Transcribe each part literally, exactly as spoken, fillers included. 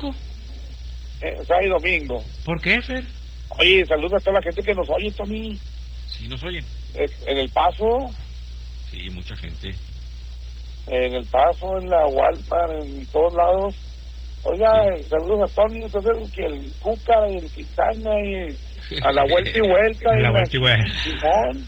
poco? Eh, sábado y domingo. ¿Por qué, Fer? Oye, saludos a toda la gente que nos oye, Tony. Sí, nos oyen. Eh, en El Paso, Sí, mucha gente. en El Paso, en la Walmart, en todos lados. Oiga, sí. Saludos a Tony, entonces que el Cuca y el Quintana y a la vuelta y vuelta. A y la vuelta y vuelta. Simón.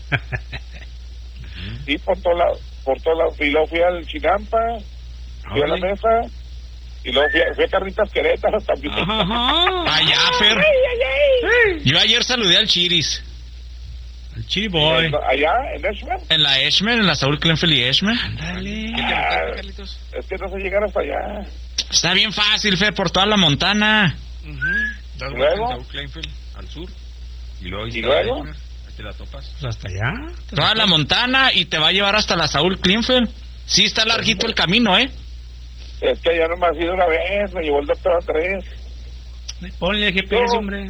Sí, por todos lados, por todos lados. Y luego fui al Chinampa, fui a la mesa, y luego fui a, fui a Carnitas Querétaro también. Ajá. Allá, Fer. Ay, ay, ay. Yo ayer saludé al Chiris. El Chiri Boy. Allá, en Eshman. En la Eshmer, en la Saúl Klenfeld y Eshmer. Dale. ¿Qué te gusta, Carlitos? Es que no sé llegar hasta allá. Está bien fácil, Fer, por toda la Montana. ¿Y Das luego? Saúl Klenfeld al sur. Y luego, ¿Y luego? Ahí te la topas. Pues hasta allá. Toda la Montana y te va a llevar hasta la Saúl Klenfeld. Sí, está larguito el camino, ¿eh? Es que ya nomás he ido una vez, me llevó el doctor a tres. Ponle G P S, No. hombre.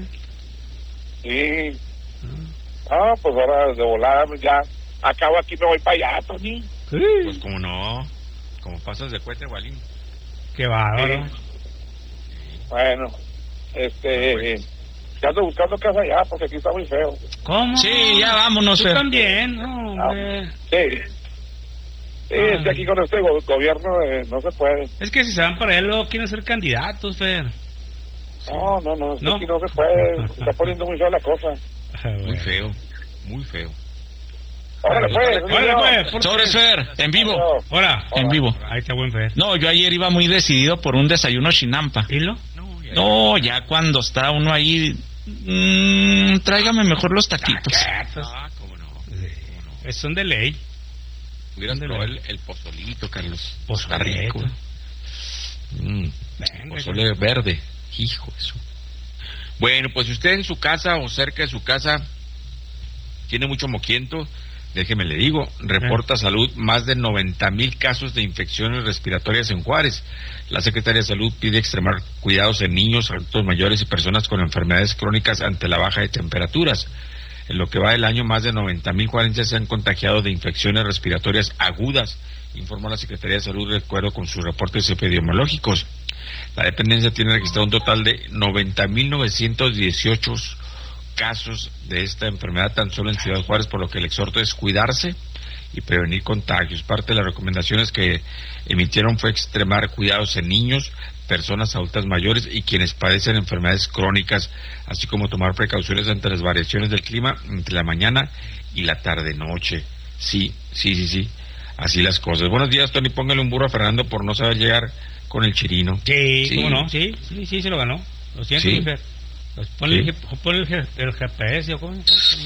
Sí. Ah, pues ahora de volada, ya acabo aquí, me voy para allá, Tony. Sí. Pues como no, como pasas de cuete, Gualín. Qué bárbaro. Sí. Bueno, este, Pues. ya ando buscando casa allá, porque aquí está muy feo. ¿Cómo? Sí, ya vámonos, Tú Fer. también, no, hombre. Sí. Sí, es que aquí con este go- gobierno eh, no se puede. Es que si se van para allá, luego quieren ser candidatos, Fer. No, no, no, es que ¿No? aquí no se puede. Se está poniendo muy fea la cosa. Muy feo, muy feo. Órale, pues. Órale, pues. por- Sobres, Fer, en vivo. Ahora. En vivo. Ahí está buen Fer. No, yo ayer iba muy decidido por un desayuno chinampa. ¿Hilo? No, ya, no, ya cuando está uno ahí, mmm, tráigame mejor los taquitos. Ah, cómo no. Sí. Son de ley. Hubieras ¿Dónde probado le- el, el pozolito, Carlos. Pozolito. Está rico. Mm, Venga, pozole verde. Hijo eso. Bueno, pues si usted en su casa o cerca de su casa tiene mucho moquiento, déjeme le digo, reporta salud más de noventa mil casos de infecciones respiratorias en Juárez. La Secretaría de Salud pide extremar cuidados en niños, adultos mayores y personas con enfermedades crónicas ante la baja de temperaturas. En lo que va del año, más de noventa mil juarenses se han contagiado de infecciones respiratorias agudas, informó la Secretaría de Salud de acuerdo con sus reportes epidemiológicos. La dependencia tiene registrado un total de noventa mil novecientos dieciocho casos de esta enfermedad tan solo en Ciudad Juárez, por lo que el exhorto es cuidarse y prevenir contagios. Parte de las recomendaciones que emitieron fue extremar cuidados en niños, personas adultas mayores y quienes padecen enfermedades crónicas, así como tomar precauciones ante las variaciones del clima entre la mañana y la tarde-noche. Sí, sí, sí, sí, así las cosas. Buenos días, Tony, póngale un burro a Fernando por no saber llegar con el chirino. Sí, Sí. ¿cómo no? Sí, sí, sí, se lo ganó. Lo siento, Sí. mi Fer. Pues ponle, Sí. el, G- ponle el, G- el G P S, ¿o cómo?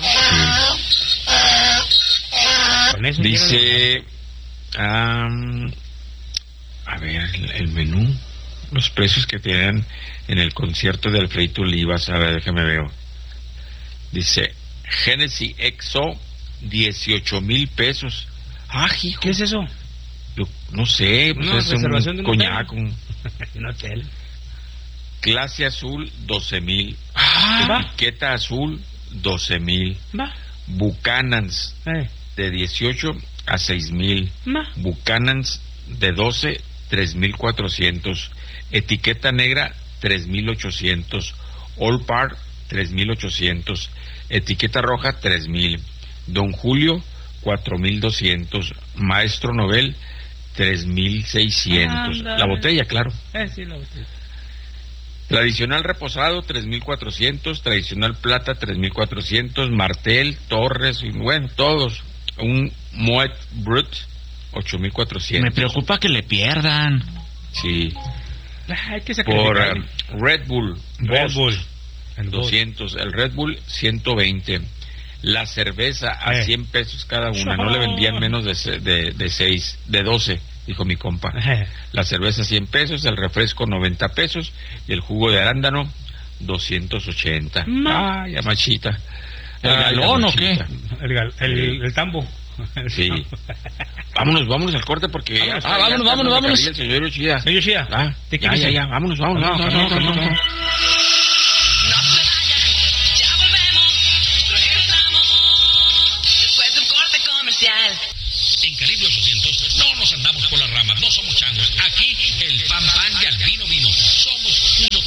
Con eso Dice, am, a ver, el, el menú, los precios que tienen en el concierto de Alfredito Olivas, a ver, déjame veo. Dice, Genesis X O, dieciocho mil pesos. Ah, hijo. ¿qué es eso? Yo no sé, pues Una es reservación de un un coñac, hotel. un Un hotel. clase azul, doce mil. Ah, va. Etiqueta azul, doce mil. Va. Buchanans, Eh, de dieciocho a seis mil. va. Buchanans de doce, tres mil cuatrocientos. Etiqueta negra, tres mil ochocientos. All Par, tres mil ochocientos. Etiqueta roja, tres mil. Don Julio, cuatro mil doscientos. Maestro Nobel, tres mil seiscientos. Ándale. La botella, claro. Eh, sí, la botella. Tradicional reposado, tres mil cuatrocientos. Tradicional plata, tres mil cuatrocientos. Martel, Torres, y bueno, todos. Un Moet Brut, ocho mil cuatrocientos. Me preocupa que le pierdan. Sí. Ah, hay que Por sacrificar. eh, Red Bull, Red Boss, Bull. El dos. doscientos. El Red Bull, ciento veinte. La cerveza a Eh. cien pesos cada una. No le vendían menos de, se- de, de seis, de doce, dijo mi compa. La cerveza cien pesos, el refresco noventa pesos y el jugo de arándano doscientos ochenta. Ma- Ah, ya machita. ¿El Ah, ya galón o qué? machita. El, gal- el, el tambo. El Sí. tambo. Vámonos, vámonos al corte porque... Vámonos. ya- Ah, ya vámonos, está vámonos, dando vámonos. carrilla el señor Yoshida. Señor Yoshida, Ah, te ya, quiero ya, ir. ya, vámonos, vámonos, No, vámonos, no, vámonos, no, no, vámonos. no. No se vayan, ya volvemos, regresamos después de un corte comercial. En Calibre ochocientos no nos andamos por las ramas, no somos changos. Aquí el pan pan y al vino vino. Somos unos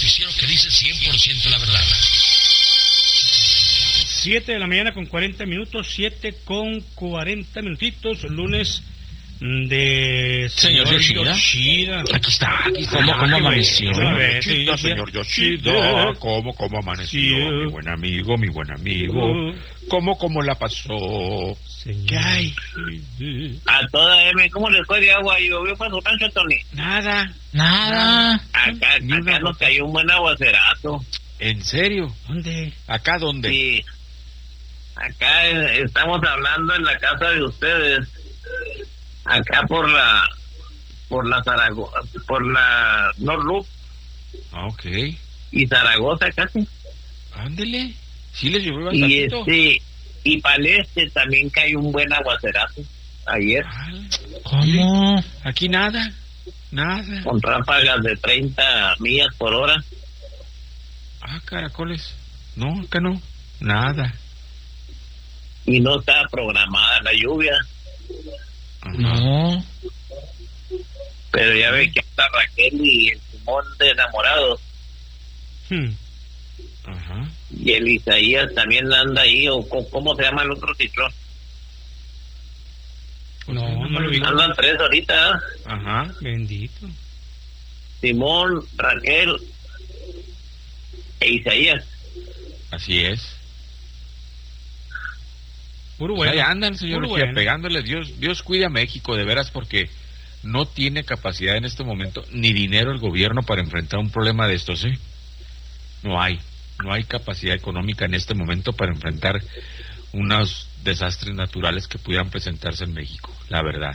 dice cien por ciento la verdad. siete de la mañana con cuarenta minutos, siete con cuarenta minutitos, lunes de Señor Yoshida. Yoshida. Aquí está, aquí está. ¿Cómo, Ah, cómo qué amaneció? bueno. A ver, Yoshida, sí, señor sí. Yoshida, ¿cómo, cómo amaneció? Sí. Mi buen amigo, mi buen amigo. ¿Cómo, cómo la pasó? Señor. ¿Qué hay? A toda M, ¿cómo les fue de agua? ¿Llovió para su rancho, Tony? Nada. Nada. Acá, Ni una acá nos gota. cayó un buen aguacerazo. ¿En serio? ¿Dónde? ¿Acá dónde? Sí. Acá eh, estamos hablando en la casa de ustedes. Acá por la... Por la Zaragoza... Por la North Loop Ah, ok. y Zaragoza casi. Ándele. Sí les llovió Y bastante. este... Y para el este también cayó un buen aguacerazo. Ayer. ¿Cómo? Aquí nada. Nada. Con ráfagas de treinta millas por hora. Ah, caracoles. No, acá no. Nada. Y no estaba programada la lluvia. Ajá. No. Pero ya ve que está Raquel y el Simón de enamorados. Hmm. Ajá. Y el Isaías también anda ahí, o co- ¿cómo se llama el otro ciclón? No, no lo vi. Andan tres ahorita, ¿eh? Ajá. Bendito. Simón, Raquel e Isaías. Así es. Puro Pues bueno. ahí andan, señor Puro Mejía, bueno. pegándole. Dios, Dios cuida a México, de veras, porque no tiene capacidad en este momento, ni dinero el gobierno para enfrentar un problema de estos, ¿eh? No hay. No hay capacidad económica en este momento para enfrentar unos desastres naturales que pudieran presentarse en México, la verdad.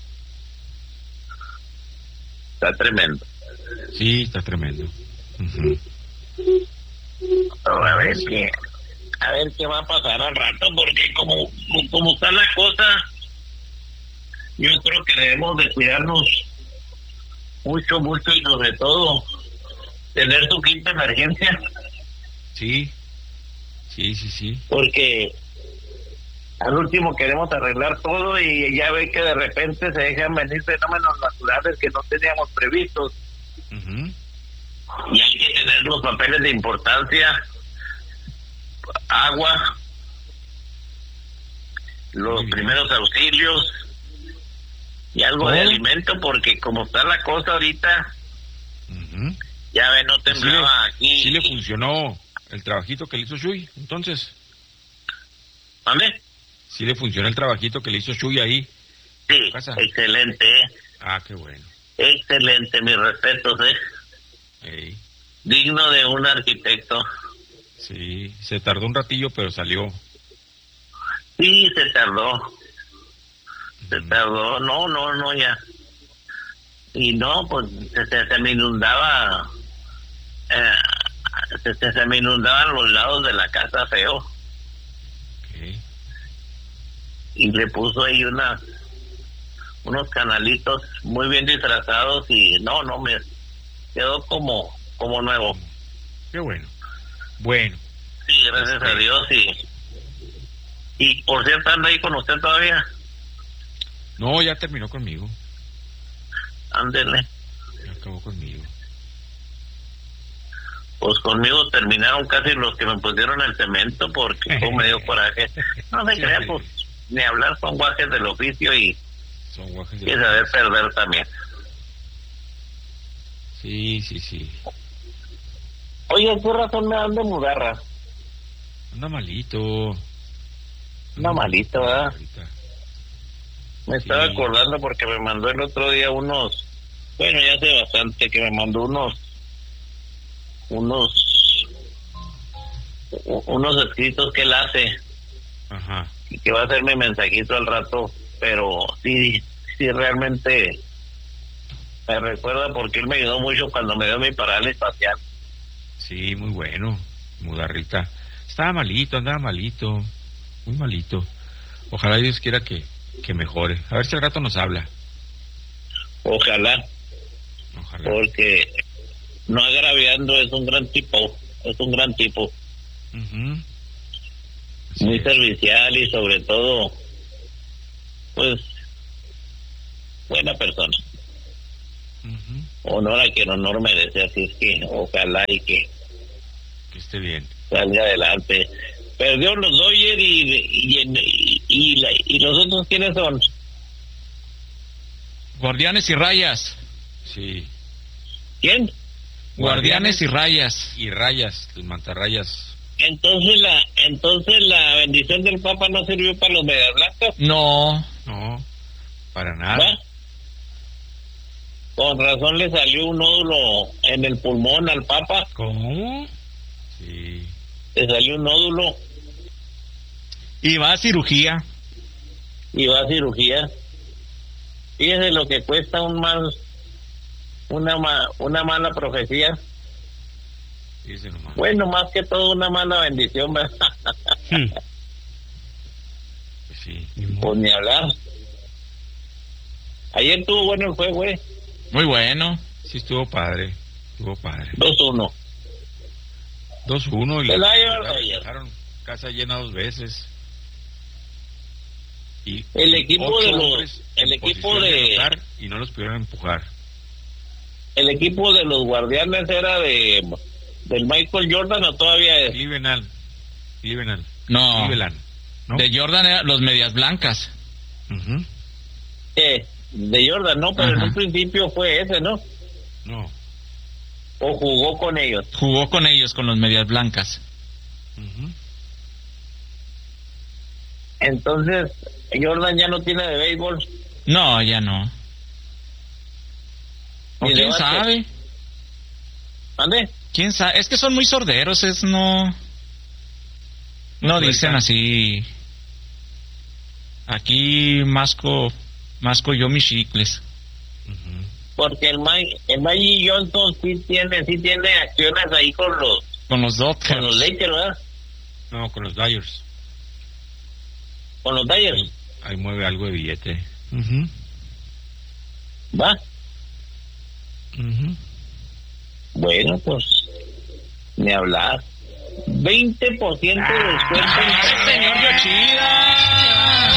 Está tremendo. Sí, está tremendo. Ujú. Pero a ver qué, a ver qué va a pasar al rato, porque como, como está la cosa, yo creo que debemos de cuidarnos mucho, mucho y sobre todo tener su quinta emergencia. Sí, sí, sí, sí. Porque al último queremos arreglar todo y ya ve que de repente se dejan venir fenómenos naturales que no teníamos previstos Ujú. y hay que tener los papeles de importancia, agua, los Muy bien. primeros auxilios y algo de Todo. alimento, porque como está la cosa ahorita, Ujú. ya ve, no Sí le, temblaba aquí. sí le funcionó el trabajito que le hizo Shui, entonces. ¿Mande? Sí le funcionó el trabajito que le hizo Shui ahí. Sí, Pasa. excelente, ¿eh? Ah, qué bueno. Excelente, mis respetos, ¿eh? Ey, Digno de un arquitecto. sí, se tardó un ratillo, pero salió. Sí, se tardó. Se Ujú. tardó. No, no, no, ya. Y no, pues se, se, se me inundaba. Eh, se, se, se me inundaban los lados de la casa feo. Ok. Y le puso ahí una, unos canalitos muy bien disfrazados y no, no, me quedó como, como nuevo. Qué bueno. Bueno, Sí, gracias a Dios. Y, y por cierto, anda ahí con usted todavía. no, ya terminó conmigo. Ándele. Ya acabó conmigo. Pues conmigo terminaron casi los que me pusieron el cemento porque fue medio coraje. No se crea, pues ni hablar, son guajes del oficio y, Son guajes y de... saber perder también. Sí, sí, sí. Oye, ¿qué razón me dan de mudarra? Anda malito. Anda malito, ¿verdad? Ahorita. Me Sí. estaba acordando porque me mandó el otro día unos, bueno, ya hace bastante que me mandó unos, unos, u- unos escritos que él hace Ajá. y que va a hacerme mensajito al rato, pero sí, sí realmente me recuerda porque él me ayudó mucho cuando me dio mi parálisis facial. Sí, muy bueno. Mudarrita. Estaba malito, andaba malito. Muy malito. Ojalá Dios quiera que, que mejore. A ver si al rato nos habla. Ojalá, Ojalá. porque no agraviando es un gran tipo, es un gran tipo, Ujú. Así muy es. servicial y sobre todo, pues, buena persona. Ujú. Honor a quien honor merece, así es que ojalá y que Esté bien. salga adelante. Perdió los Dodgers y, y, y, y, la- y los otros, ¿quiénes son? Guardianes y Rayas. Sí. ¿Quién? Guardianes y Rayas. Y rayas, los mantarrayas. Entonces la entonces la bendición del Papa no sirvió para los medias blancas. No. No, para nada. ¿Va? Con razón le salió un nódulo en el pulmón al Papa. ¿Cómo? Sí. Le salió un nódulo Y va a cirugía. y va a cirugía. Fíjese lo que cuesta un mal una ma- una mala profecía. Dice nomás. Bueno, más que todo una mala bendición, ¿verdad? Hmm. Pues sí. Ni modo. Pues ni hablar. Ayer estuvo bueno el juego, ¿eh? Muy bueno. Sí, estuvo padre. Estuvo padre. dos uno. dos uno y Se la les llevan dejaron, ayer. dejaron casa llena dos veces. Y El y equipo ocho de los- hombres el en equipo posición de- anotar y no los pudieron empujar. ¿El equipo de los Guardianes era de del Michael Jordan o todavía es? Cleveland. Cleveland. No. Cleveland. ¿No? De Jordan eran los medias blancas. Ujú. Eh, de Jordan, no, pero en Ajá. un principio fue ese, ¿no? No. O jugó con ellos. Jugó con ellos, con los medias blancas. Ujú. Entonces, Jordan ya no tiene de béisbol. No, ya no. ¿O Ni de quién básquet. sabe? ¿Ande? ¿Quién sabe? Es que son muy sorderos, es no... No Sueltan. dicen así... Aquí masco, masco yo mis chicles. Ujú. Porque el Mike, el Magic Johnson sí tiene, sí tiene acciones ahí con los, Con los con los Dodgers. Lakers, ¿verdad? No, con los Dyers. Con los Dodgers, Ahí mueve algo de billete. Ujú. ¿va? Ujú. Bueno, pues, ni hablar. veinte por ciento de descuento. ¡Ay, señor Yoshida!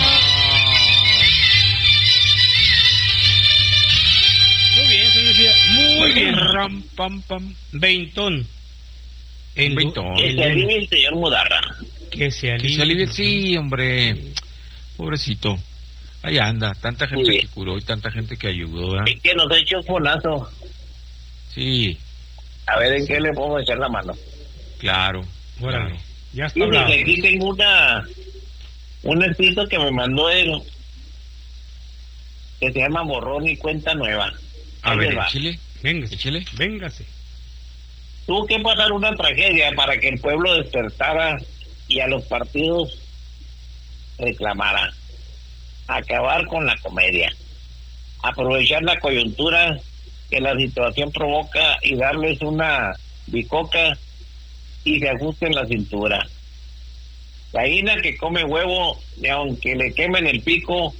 Muy bien, señor Yoshida. Muy bien. Ram, pam, pam. Veintón. En Veintón. Que se alivie el señor Mudarra. Que se Que alivie. se alivie, sí, hombre. Pobrecito. Ahí anda. Tanta gente Sí. que curó y tanta gente que ayudó, ¿verdad? Es que nos ha hecho un fonazo. Sí, A ver en qué le podemos echar la mano. claro. Órale. claro. Ya está Fíjate hablado. que aquí tengo una un escrito que me mandó él que se llama Borrón y Cuenta Nueva. A Ahí ver, les va. échale. Véngase. Échale. Véngase. Tuvo que pasar una tragedia para que el pueblo despertara y a los partidos reclamara. Acabar con la comedia. Aprovechar la coyuntura que la situación provoca y darles una bicoca y se ajusten la cintura. Gallina que come huevo, y aunque le quemen el pico,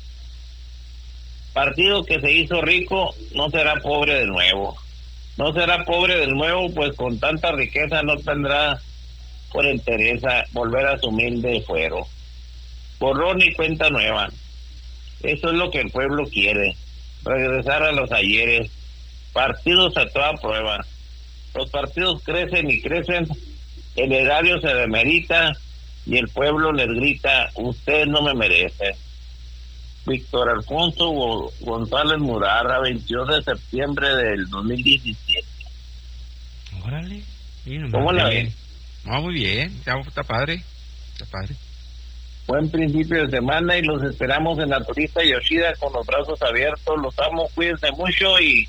partido que se hizo rico no será pobre de nuevo. No será pobre de nuevo, pues con tanta riqueza no tendrá por interés a volver a su humilde fuero. Borrón y cuenta nueva. Eso es lo que el pueblo quiere. Regresar a los ayeres. Partidos a toda prueba. Los partidos crecen y crecen. El erario se demerita y el pueblo les grita: usted no me merece. Víctor Alfonso Go- González Mudarra, veintidós de septiembre del dos mil diecisiete. Órale. Sí, nomás. ¿Cómo la Bien. ven? No, muy bien. Está, está padre. Está padre. Buen principio de semana y los esperamos en la turista Yoshida con los brazos abiertos. Los amo, cuídense mucho y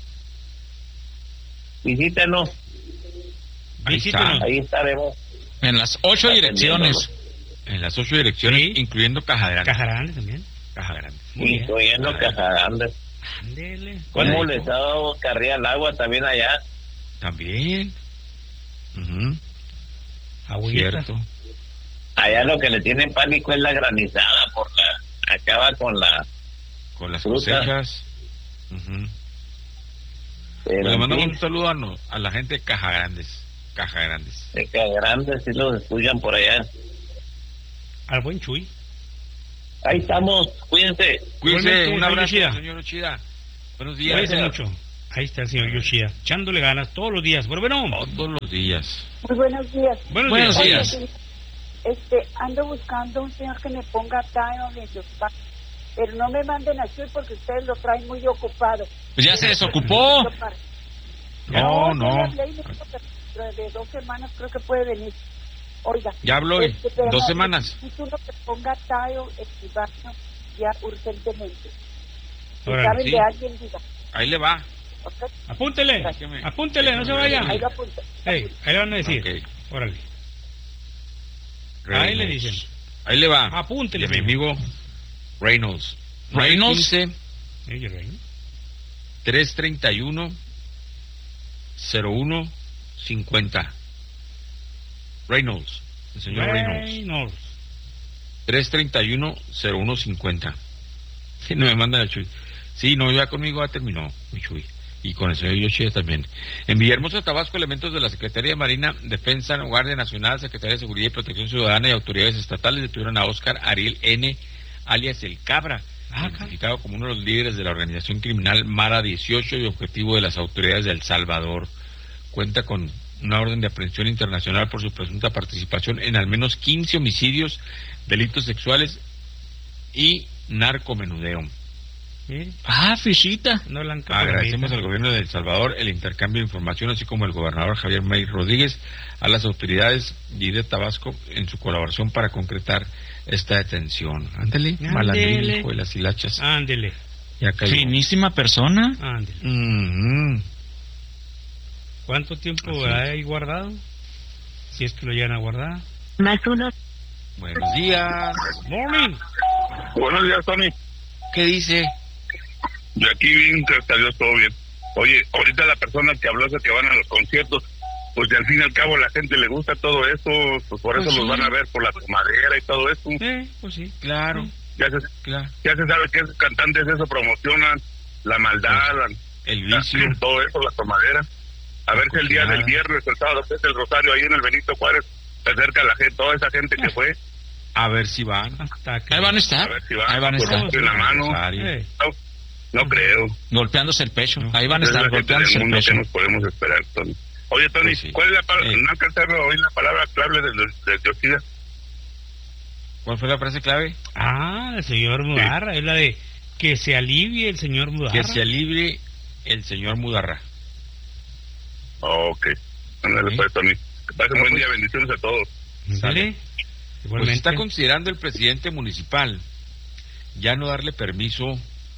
visítenos. Ahí Visítenos. está. Ahí estaremos. En las ocho direcciones. En las ocho direcciones, Sí. incluyendo Caja Grande. Caja Grande también. Caja Grande. Muy bien. Incluyendo Caja Grande. Ándele. ¿Cómo Correcto. les ha dado carrera al agua también allá? También. Ujú. Agüita. Cierto. Allá lo que le tienen pánico es la granizada, por la acaba con la... Con las Fruta. cosechas. Ujú. Pero Le en mandamos fin, un saludo a, no- a la gente de Caja Grandes. Caja Grandes. de Caja Grande, si los escuchan por allá. Al buen Chuy. Ahí estamos, cuídense. Cuídense, Igualmente, un señor abrazo, Yoshida. señor Ochida. Buenos días. Cuídense mucho. Ahí está el señor Yoshida, echándole ganas todos los días. Bueno, bueno. Todos los días. Muy buenos días. Buenos, Buenos días. días. Este, ando buscando un señor que me ponga Tylenol en los pa- pero no me manden así porque ustedes lo traen muy ocupado. Pues ya se desocupó. No, yo no. le hablé y me dijo que dentro de dos semanas creo que puede venir. Oiga. Ya habló, este, pero dos no, semanas. necesito uno que ponga Tylenol en mi baño ya urgentemente. Si Órale, saben sí. de alguien, diga. Ahí le va. ¿Ok? Apúntele, Déjeme- apúntele, no se déjeme vaya. ver. Ahí lo apunto. Hey, ahí le van a decir. Ok. Órale. Ahí le dicen. Ahí le va. Apúntele, De mi amigo. amigo Reynolds. Reynolds. Oye, Reino. tres treinta y uno cero uno cincuenta. Reynolds. El señor Reynolds. Reynolds. tres treinta y uno cero uno cincuenta. Sí, no me mandan el Chuy. Sí, no, ya conmigo ya terminó, mi Chuy. Y con el señor Yoshida también. En Villahermosa, Tabasco, elementos de la Secretaría de Marina, Defensa, Guardia Nacional, Secretaría de Seguridad y Protección Ciudadana y autoridades estatales detuvieron a Oscar Ariel N., alias El Cabra, Ah, identificado como uno de los líderes de la organización criminal Mara dieciocho y objetivo de las autoridades de El Salvador. Cuenta con una orden de aprehensión internacional por su presunta participación en al menos quince homicidios, delitos sexuales y narcomenudeo. ¿Sí? Ah, fichita. No la han Agradecemos al gobierno de El Salvador el intercambio de información, así como al gobernador Javier May Rodríguez, a las autoridades y de Tabasco en su colaboración para concretar esta detención. Ándele, Ándele. malandrín, hijo de las hilachas. Ándele, Ya cayó. Finísima persona. ándele. Mhm. ¿Cuánto tiempo Así hay es. ahí guardado? Si es que lo llegan a guardar. Más uno. Buenos días. Morning. Buenos días, Tony. ¿Qué dice? De aquí bien, gracias a Dios, todo bien. Oye, ahorita la persona que habló es que van a los conciertos, pues al fin y al cabo a la gente le gusta todo eso, pues por Pues eso sí. los van a ver por la tomadera y todo eso. Eh, pues sí. Claro, Ya se, claro. ya se sabe que esos cantantes eso promocionan, la maldad, la- El vicio. todo eso, la tomadera. A ver si el día del viernes, el sábado, que es el Rosario ahí en el Benito Juárez, se acerca la gente, toda esa gente que fue, A ver si van. Hasta que... Ahí van a a estar. ver si van, Ahí van a con estar. rosario en la mano. Rosario. Eh, No, no creo. Golpeándose el pecho. Ahí van a Es la estar gente golpeándose del el mundo pecho. que nos podemos esperar, Tony. Oye, Tony, Pues sí. ¿cuál es la palabra? Eh. No alcancé a oír la palabra clave de, de, de Yoshida. ¿Cuál fue la frase clave? Ah, el señor Mudarra, es la de que se alivie el señor Mudarra. Que se alivie el señor Mudarra. Ok. Ándale, Sí. pues, Tony. Que pasen No, buen pues. día, bendiciones a todos. Dale. Pues Igualmente. está considerando el presidente municipal ya no darle permiso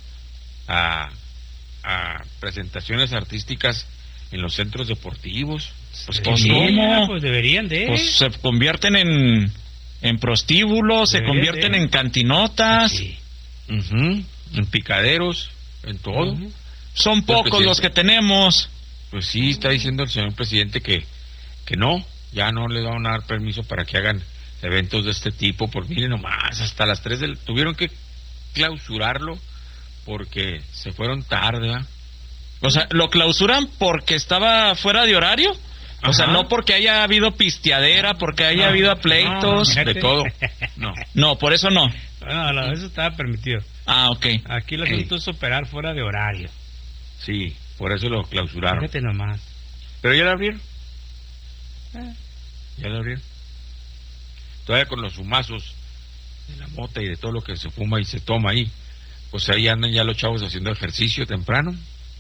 a, a presentaciones artísticas en los centros deportivos. Pues, Sí, pues, sí, ¿cómo? pues deberían de. Pues se convierten en, en prostíbulos, se Deberían convierten de. en cantinotas. Sí. Ujú, en picaderos, en todo. Ujú. Son pocos presidente. los que tenemos. Pues sí, está diciendo el señor presidente que, que no, ya no le van a dar permiso para que hagan eventos de este tipo, porque miren nomás, hasta las tres del... Tuvieron que clausurarlo porque se fueron tarde, ¿verdad? O sea, lo clausuran porque estaba fuera de horario. O sea, Ajá. no porque haya habido pisteadera, porque haya No, habido pleitos. no, de todo. No. No, por eso no. No, no, eso estaba permitido. Ah, ok. Aquí el asunto es operar fuera de horario. Sí, por eso lo clausuraron. Fíjate nomás. Pero ya lo abrieron. Eh. Ya lo abrieron. Todavía con los humazos de la mota y de todo lo que se fuma y se toma ahí. Pues ahí andan ya los chavos haciendo ejercicio temprano.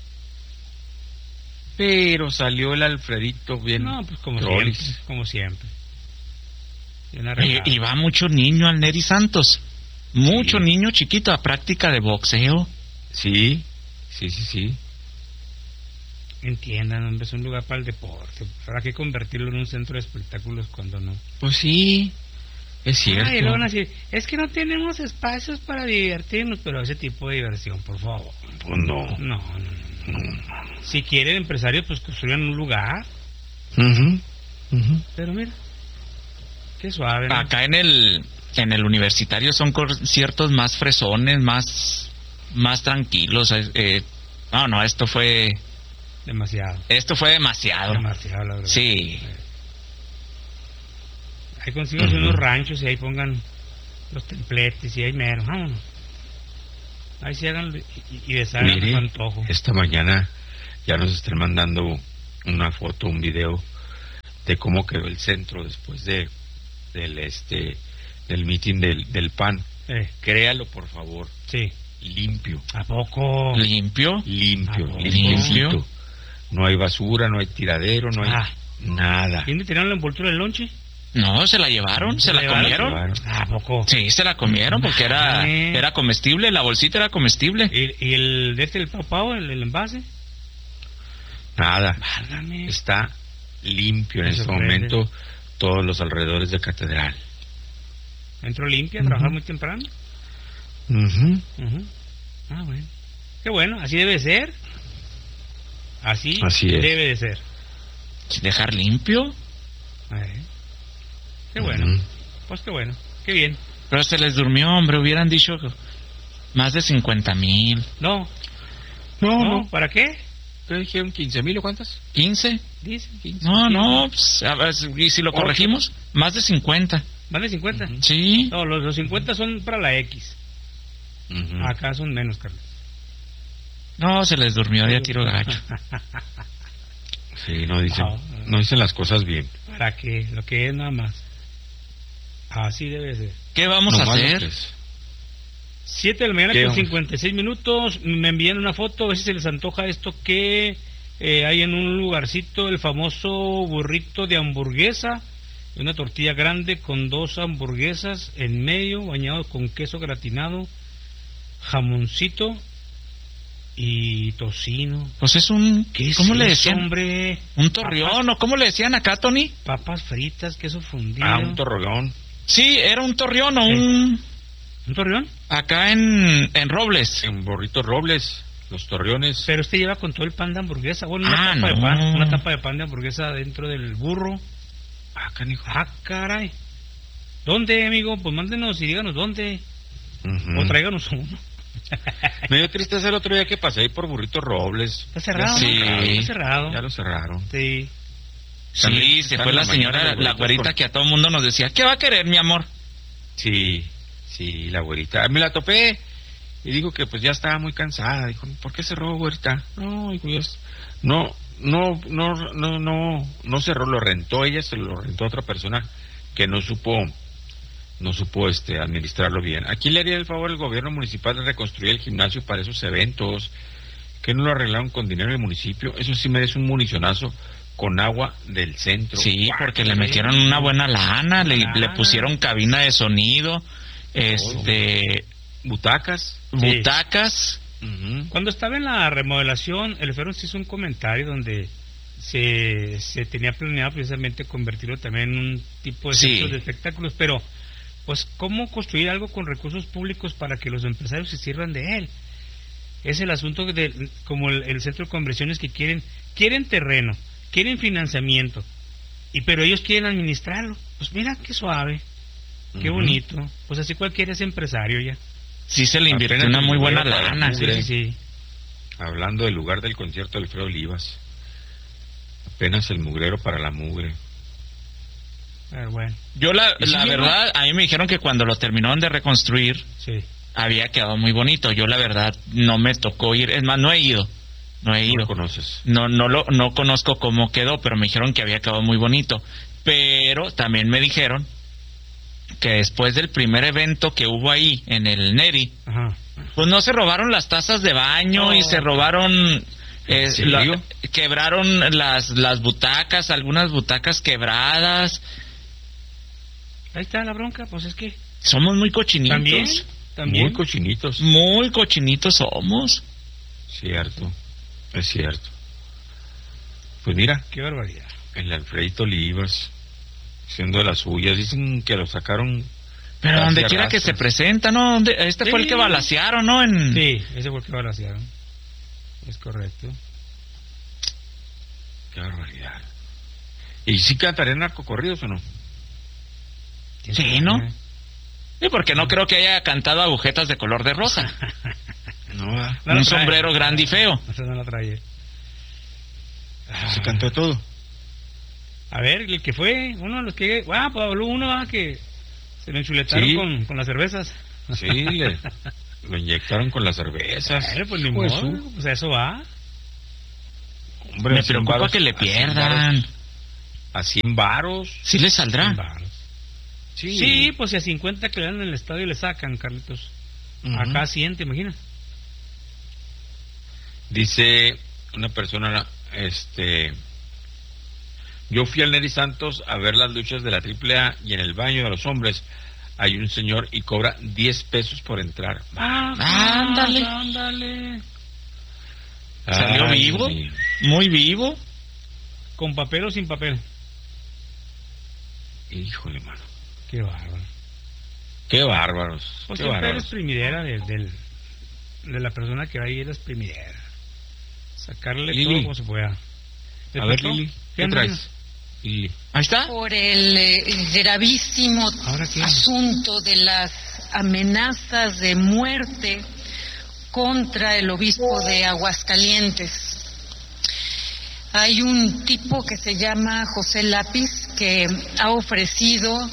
Pero salió el Alfredito bien. No, pues como trolis. siempre. Como siempre. Bien Y, arreglado. y va mucho niño al Neri Santos. Mucho Sí. niño chiquito a práctica de boxeo. Sí, sí, sí, sí. Entiendan, hombre, es un lugar para el deporte. Habrá que convertirlo en un centro de espectáculos cuando no. Pues sí, es cierto. Ay, luego van a decir, es que no tenemos espacios para divertirnos, pero ese tipo de diversión, por favor. Pues no. No, no, no. no. Si quieren empresarios, pues construyan un lugar. Ujú, ujú. Pero mira, qué suave, ¿no? Acá en el en el universitario son conciertos más fresones, más más tranquilos. eh, eh, no, no, esto fue Demasiado. esto fue demasiado. Demasiado, la verdad. Sí. Ahí consiguen Ujú. unos ranchos y ahí pongan los templetes y ahí mero. Vámonos. Ahí se hagan y, y deshagan su Mire, antojo. esta mañana ya nos estén mandando una foto, un video de cómo quedó el centro después de del este del meeting del, del P A N. Eh. Créalo, por favor. Sí. Limpio. ¿A poco? ¿Limpio? Limpio, ¿A poco? limpiecito. No hay basura, no hay tiradero, no hay Ah. nada. ¿Quién le tiraron la envoltura del lonche? No, se la llevaron, se la llevaron? comieron. ¿A poco? Sí, se la comieron porque era Mames. era comestible, la bolsita era comestible. ¿Y, y el de este, el Pau Pau, el, el envase? Nada. Válgame. Está limpio en Me este sorprende. momento todos los alrededores de Catedral. ¿Entró limpia a trabajar muy temprano? Ujú. Ujú. Ah, bueno. Qué bueno, así debe ser. Así, Así es. debe de ser. Dejar limpio. Eh. Qué bueno. Ujú. Pues qué bueno. Qué bien. Pero se les durmió, hombre, hubieran dicho más de cincuenta mil. No. No, No, no. ¿para qué? ¿Qué dijeron? ¿quince mil o cuántas? ¿quince? Dicen. No, no, pues, a ver, y si lo corregimos, más de cincuenta. ¿Más de cincuenta? Ujú. Sí. No, los, los cincuenta son para la X. Ujú. Acá son menos, Carlos. No, se les durmió de a tiro gacho. Sí, no dicen, Ah, no dicen las cosas bien. ¿Para qué? Lo que es nada más. Así debe ser. ¿Qué vamos a Nomás lo hacer? que es. siete de la mañana ¿Qué con vamos? cincuenta y seis minutos. Me envían una foto, a ver si se les antoja esto que eh, hay en un lugarcito, el famoso burrito de hamburguesa. Una tortilla grande con dos hamburguesas en medio, bañado con queso gratinado, jamoncito y tocino. Pues es un... ¿Qué es ¿Cómo le eso, decían? hombre? ¿Un torreón o cómo le decían acá, Tony? Papas fritas, queso fundido. Ah, un torreón. Sí, era un torreón o Sí. un... ¿Un torreón? Acá en, en Robles. En Burritos Robles, los torreones. Pero usted lleva con todo el pan de hamburguesa. Bueno, una Ah, tapa de no. pan, una tapa de pan de hamburguesa dentro del burro. Ah, canijo. Ah, caray. ¿Dónde, amigo? Pues mándenos y díganos dónde. Ujú. O tráiganos uno. Me dio tristeza el otro día que pasé ahí por Burritos Robles. Está cerrado, Sí. ¿no? Está cerrado. Ya lo cerraron. Sí. Sí, También se están fue en la la señora, mañana los la burritos güerita con- que a todo el mundo nos decía, ¿qué va a querer, mi amor? Sí, sí, la güerita. Me la topé y dijo que pues ya estaba muy cansada. Dijo, ¿por qué cerró, güerita? No, dijo, ya es- no, no, no, no, no, no cerró, lo rentó ella, se lo rentó a otra persona que no supo, no supo este administrarlo bien. ¿A quién le haría el favor el gobierno municipal de reconstruir el gimnasio para esos eventos? Que no lo arreglaron con dinero del municipio. Eso sí merece un municionazo con agua del centro. Sí, ¡Guau! porque le metieron una buena lana, le, Lana. le pusieron cabina de sonido, este, Butacas. Sí. butacas. Ujú. Cuando estaba en la remodelación, el Ferro hizo un comentario donde se, se tenía planeado precisamente convertirlo también en un tipo de Sí. centro de espectáculos, pero pues cómo construir algo con recursos públicos para que los empresarios se sirvan de él. Es el asunto de como el, el centro de conversiones que quieren quieren terreno, quieren financiamiento, y pero ellos quieren administrarlo. Pues mira qué suave, qué Ujú. bonito. Pues así cualquiera es empresario ya. Sí se le invirtió Apenas una el muy buena dinero para lana. la Sí, sí, sí. Hablando del lugar del concierto de Alfredo Olivas. Apenas el mugrero para la mugre. Pero bueno, Yo la, ¿Y sí, la no? verdad, a mí me dijeron que cuando lo terminaron de reconstruir, sí. había quedado muy bonito. Yo la verdad no me tocó ir, es más, no he ido, no he No ido. lo conoces. No, no lo, no conozco cómo quedó, pero me dijeron que había quedado muy bonito. Pero también me dijeron que después del primer evento que hubo ahí en el Neri, Ajá. pues no se robaron las tazas de baño No. y se robaron, eh, ¿En serio? la- quebraron las, las butacas, algunas butacas quebradas. Ahí está la bronca, pues es que Somos muy cochinitos. también, también. Muy cochinitos. Muy cochinitos somos. Cierto. Es cierto. Pues mira, Qué barbaridad. el Alfredito Olivas, siendo de las suyas, dicen que lo sacaron. Pero casi donde a quiera que rastras. se presenta, ¿no? Donde- Este fue el Sí. que balacearon, ¿no? En... Sí, ese fue el que balancearon. Es correcto. Qué barbaridad. ¿Y si cantarían narcocorridos o no? Sí, ¿no? Sí, porque no creo que haya cantado agujetas de color de rosa. No, ¿verdad? No lo Un trae. sombrero grande y feo. Eso no lo trae. Se cantó de todo. A ver, el que fue, uno de los que... Ah, pues habló uno ah, que se lo enchuletaron Sí. con, con las cervezas. Sí, le, lo inyectaron con las cervezas. Bueno, pues ni Hijo de modo, su- pues a eso va. Hombre, Me a cien preocupa varos, que le a cien pierdan. varos, A cien varos. ¿Sí le saldrá? cien varos. Sí. Sí, pues si a cincuenta que le dan en el estadio le sacan, Carlitos. Ujú. Acá cien, ¿te imaginas? Dice una persona, este... Yo fui al Neri Santos a ver las luchas de la triple A y en el baño de los hombres hay un señor y cobra diez pesos por entrar. Ah, ándale. ándale. ¿Salió Ay, vivo? sí. Muy vivo. ¿Con papel o sin papel? Híjole, mano. Qué bárbaro. Qué bárbaros. Pues qué siempre bárbaros. eres primidera de, del- de la persona que va ahí, eres primidera. Sacarle Lili. todo como se pueda. ¿Te A ver, tocó? Lili, ¿qué andas traes? Lili. Ahí está. Por el eh, gravísimo ¿Ahora qué? asunto de las amenazas de muerte contra el obispo de Aguascalientes. Hay un tipo que se llama José Lápiz que ha ofrecido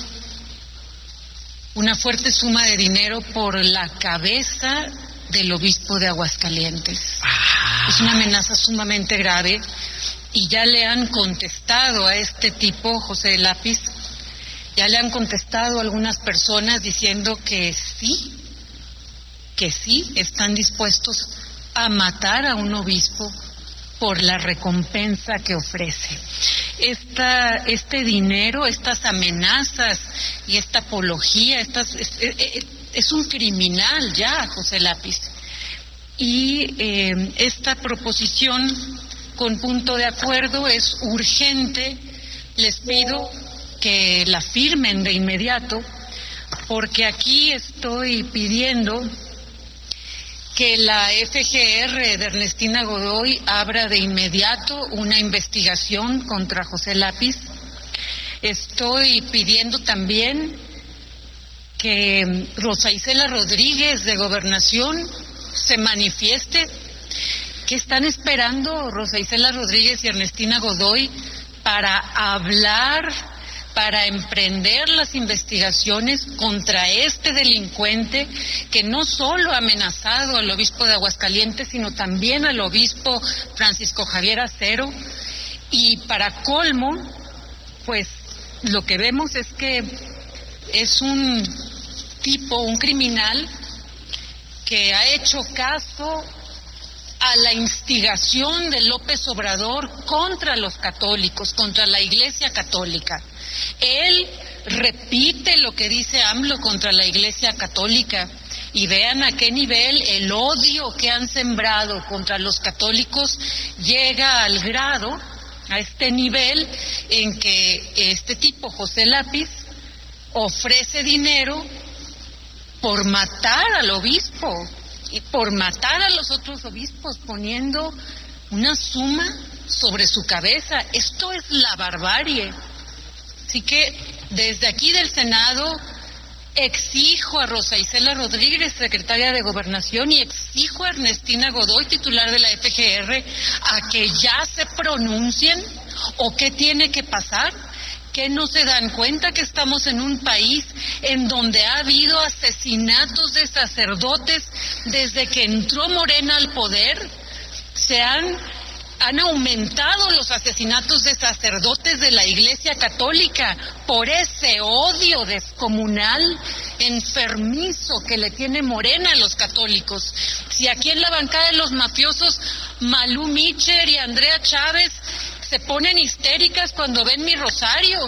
una fuerte suma de dinero por la cabeza del obispo de Aguascalientes. Es una amenaza sumamente grave y ya le han contestado a este tipo, José Lápiz, ya le han contestado algunas personas diciendo que sí, que sí están dispuestos a matar a un obispo por la recompensa que ofrece. Esta, este dinero, estas amenazas y esta apología, estas, es, es, es un criminal ya, José Lápiz. Y eh, esta proposición con punto de acuerdo es urgente. Les pido que la firmen de inmediato, porque aquí estoy pidiendo que la F G R de Ernestina Godoy abra de inmediato una investigación contra José Lápiz. Estoy pidiendo también que Rosa Isela Rodríguez de Gobernación se manifieste. ¿Qué están esperando Rosa Isela Rodríguez y Ernestina Godoy para hablar, para emprender las investigaciones contra este delincuente que no solo ha amenazado al obispo de Aguascalientes, sino también al obispo Francisco Javier Acero? Y para colmo, pues lo que vemos es que es un tipo, un criminal que ha hecho caso a la instigación de López Obrador contra los católicos, contra la Iglesia Católica. Él repite lo que dice AMLO contra la Iglesia Católica y vean a qué nivel el odio que han sembrado contra los católicos llega al grado, a este nivel en que este tipo, José Lápiz, ofrece dinero por matar al obispo y por matar a los otros obispos, poniendo una suma sobre su cabeza. Esto es la barbarie. Así que desde aquí del Senado exijo a Rosa Isela Rodríguez, secretaria de Gobernación, y exijo a Ernestina Godoy, titular de la F G R, a que ya se pronuncien o qué tiene que pasar. ¿Que no se dan cuenta que estamos en un país en donde ha habido asesinatos de sacerdotes desde que entró Morena al poder? Se han, han aumentado los asesinatos de sacerdotes de la Iglesia Católica por ese odio descomunal, enfermizo que le tiene Morena a los católicos. Si aquí en la bancada de los mafiosos, Malú Micher y Andrea Chávez se ponen histéricas cuando ven mi rosario,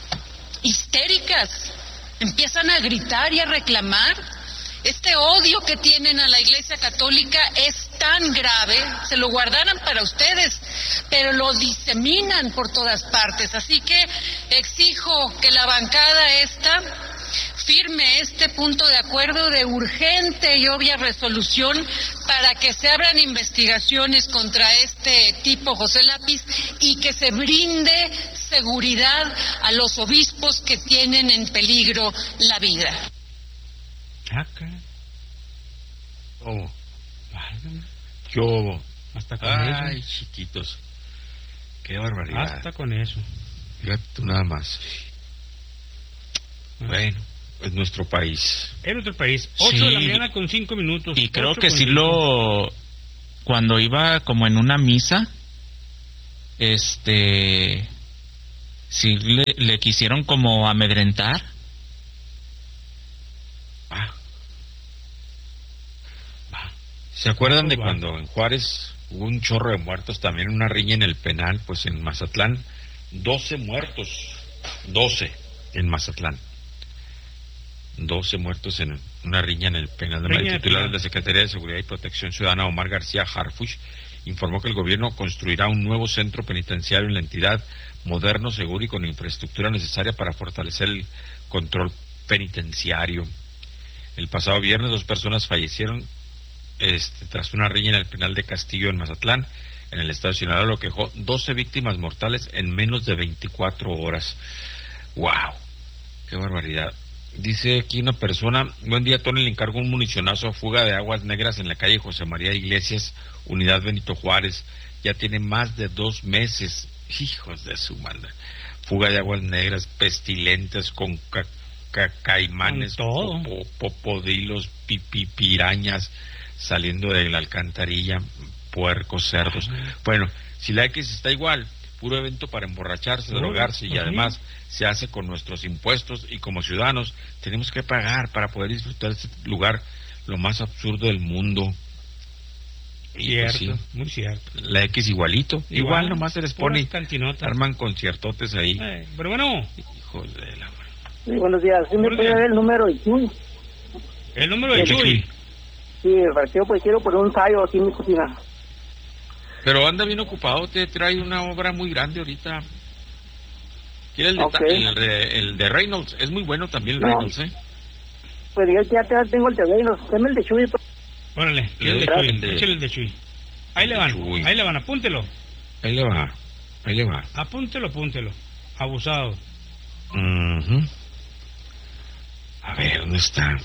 histéricas, empiezan a gritar y a reclamar. Este odio que tienen a la Iglesia Católica es tan grave, se lo guardaran para ustedes, pero lo diseminan por todas partes. Así que exijo que la bancada esta firme este punto de acuerdo de urgente y obvia resolución para que se abran investigaciones contra este tipo, José Lápiz, y que se brinde seguridad a los obispos que tienen en peligro la vida. Acá. Oh, Válgame. yo. Hasta con Ay, eso. chiquitos. Qué barbaridad. Hasta con eso. Fíjate tú nada más. Bueno, es nuestro país. En nuestro país. ocho de la Sí. mañana con cinco minutos. Y creo ocho que con sí cinco. lo... Cuando iba como en una misa, este, si le, le quisieron como amedrentar. Ah. Ah. ¿Se acuerdan de cuando en Juárez hubo un chorro de muertos, también una riña en el penal? Pues en Mazatlán, doce muertos, doce en Mazatlán. doce muertos en una riña en el penal. De el titular de la Secretaría de Seguridad y Protección Ciudadana, Omar García Harfuch, informó que el gobierno construirá un nuevo centro penitenciario en la entidad, moderno, seguro y con infraestructura necesaria para fortalecer el control penitenciario. El pasado viernes dos personas fallecieron este, tras una riña en el penal de Castillo en Mazatlán, en el estado de Sinaloa, lo que dejó doce víctimas mortales en menos de veinticuatro horas. ¡Wow! ¡Qué barbaridad! Dice aquí una persona: buen día, Tony, le encargo un municionazo, fuga de aguas negras en la calle José María Iglesias, unidad Benito Juárez. Ya tiene más de dos meses. Hijos de su madre. Fuga de aguas negras, pestilentes, con ca ca caimanes, popo, popodilos, pipi, pirañas, saliendo de la alcantarilla, puercos, cerdos. Ajá. Bueno, si la X está igual, puro evento para emborracharse, uh, drogarse, y además se hace con nuestros impuestos, y como ciudadanos tenemos que pagar para poder disfrutar de este lugar lo más absurdo del mundo. Y cierto, pues sí, muy cierto. La X igualito, igual, igual nomás se les pone, arman conciertotes ahí. Eh, pero bueno, hijos de la... Sí, buenos días, ¿sí me puede dar el número de Chuy? ¿El número de Chuy? Sí, el partido pues quiero poner un ensayo aquí en mi cocina. Pero anda bien ocupado, te trae una obra muy grande ahorita. ¿Quiere el de, okay. el, de, el de Reynolds? Es muy bueno también el no. Reynolds, ¿eh? Pues yo ya te, tengo el de Reynolds, dame el de Chuy. Órale, el de Chuy, échale el de Chuy. Ahí le van, Chuy. ahí le van, apúntelo. Ahí le va, ahí le va. Apúntelo, apúntelo. Abusado. Uh-huh. A ver, ¿dónde está?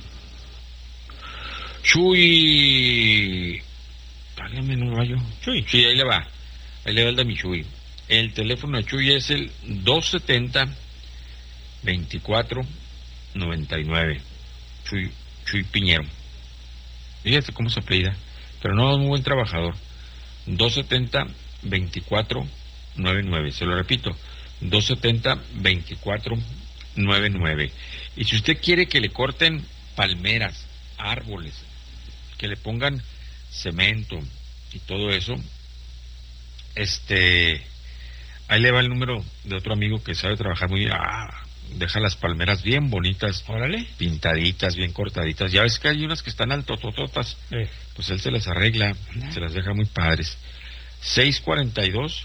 Chuy. Págame, no rayo. Chuy. Sí, ahí le va. Ahí le va el de mi Chuy. El teléfono de Chuy es el dos setenta, veinticuatro, noventa y nueve. Chuy, Chuy Piñero. Fíjate cómo se apellida. Pero no, es muy buen trabajador. dos setenta, veinticuatro, noventa y nueve. Se lo repito. dos setenta, veinticuatro, noventa y nueve. Y si usted quiere que le corten palmeras, árboles, que le pongan cemento y todo eso, este, ahí le va el número de otro amigo que sabe trabajar muy bien. Ah, deja las palmeras bien bonitas. Órale. Pintaditas, bien cortaditas. Ya ves que hay unas que están altotototas. Eh. Pues él se las arregla, ¿no? Se las deja muy padres. seis cuarenta y dos,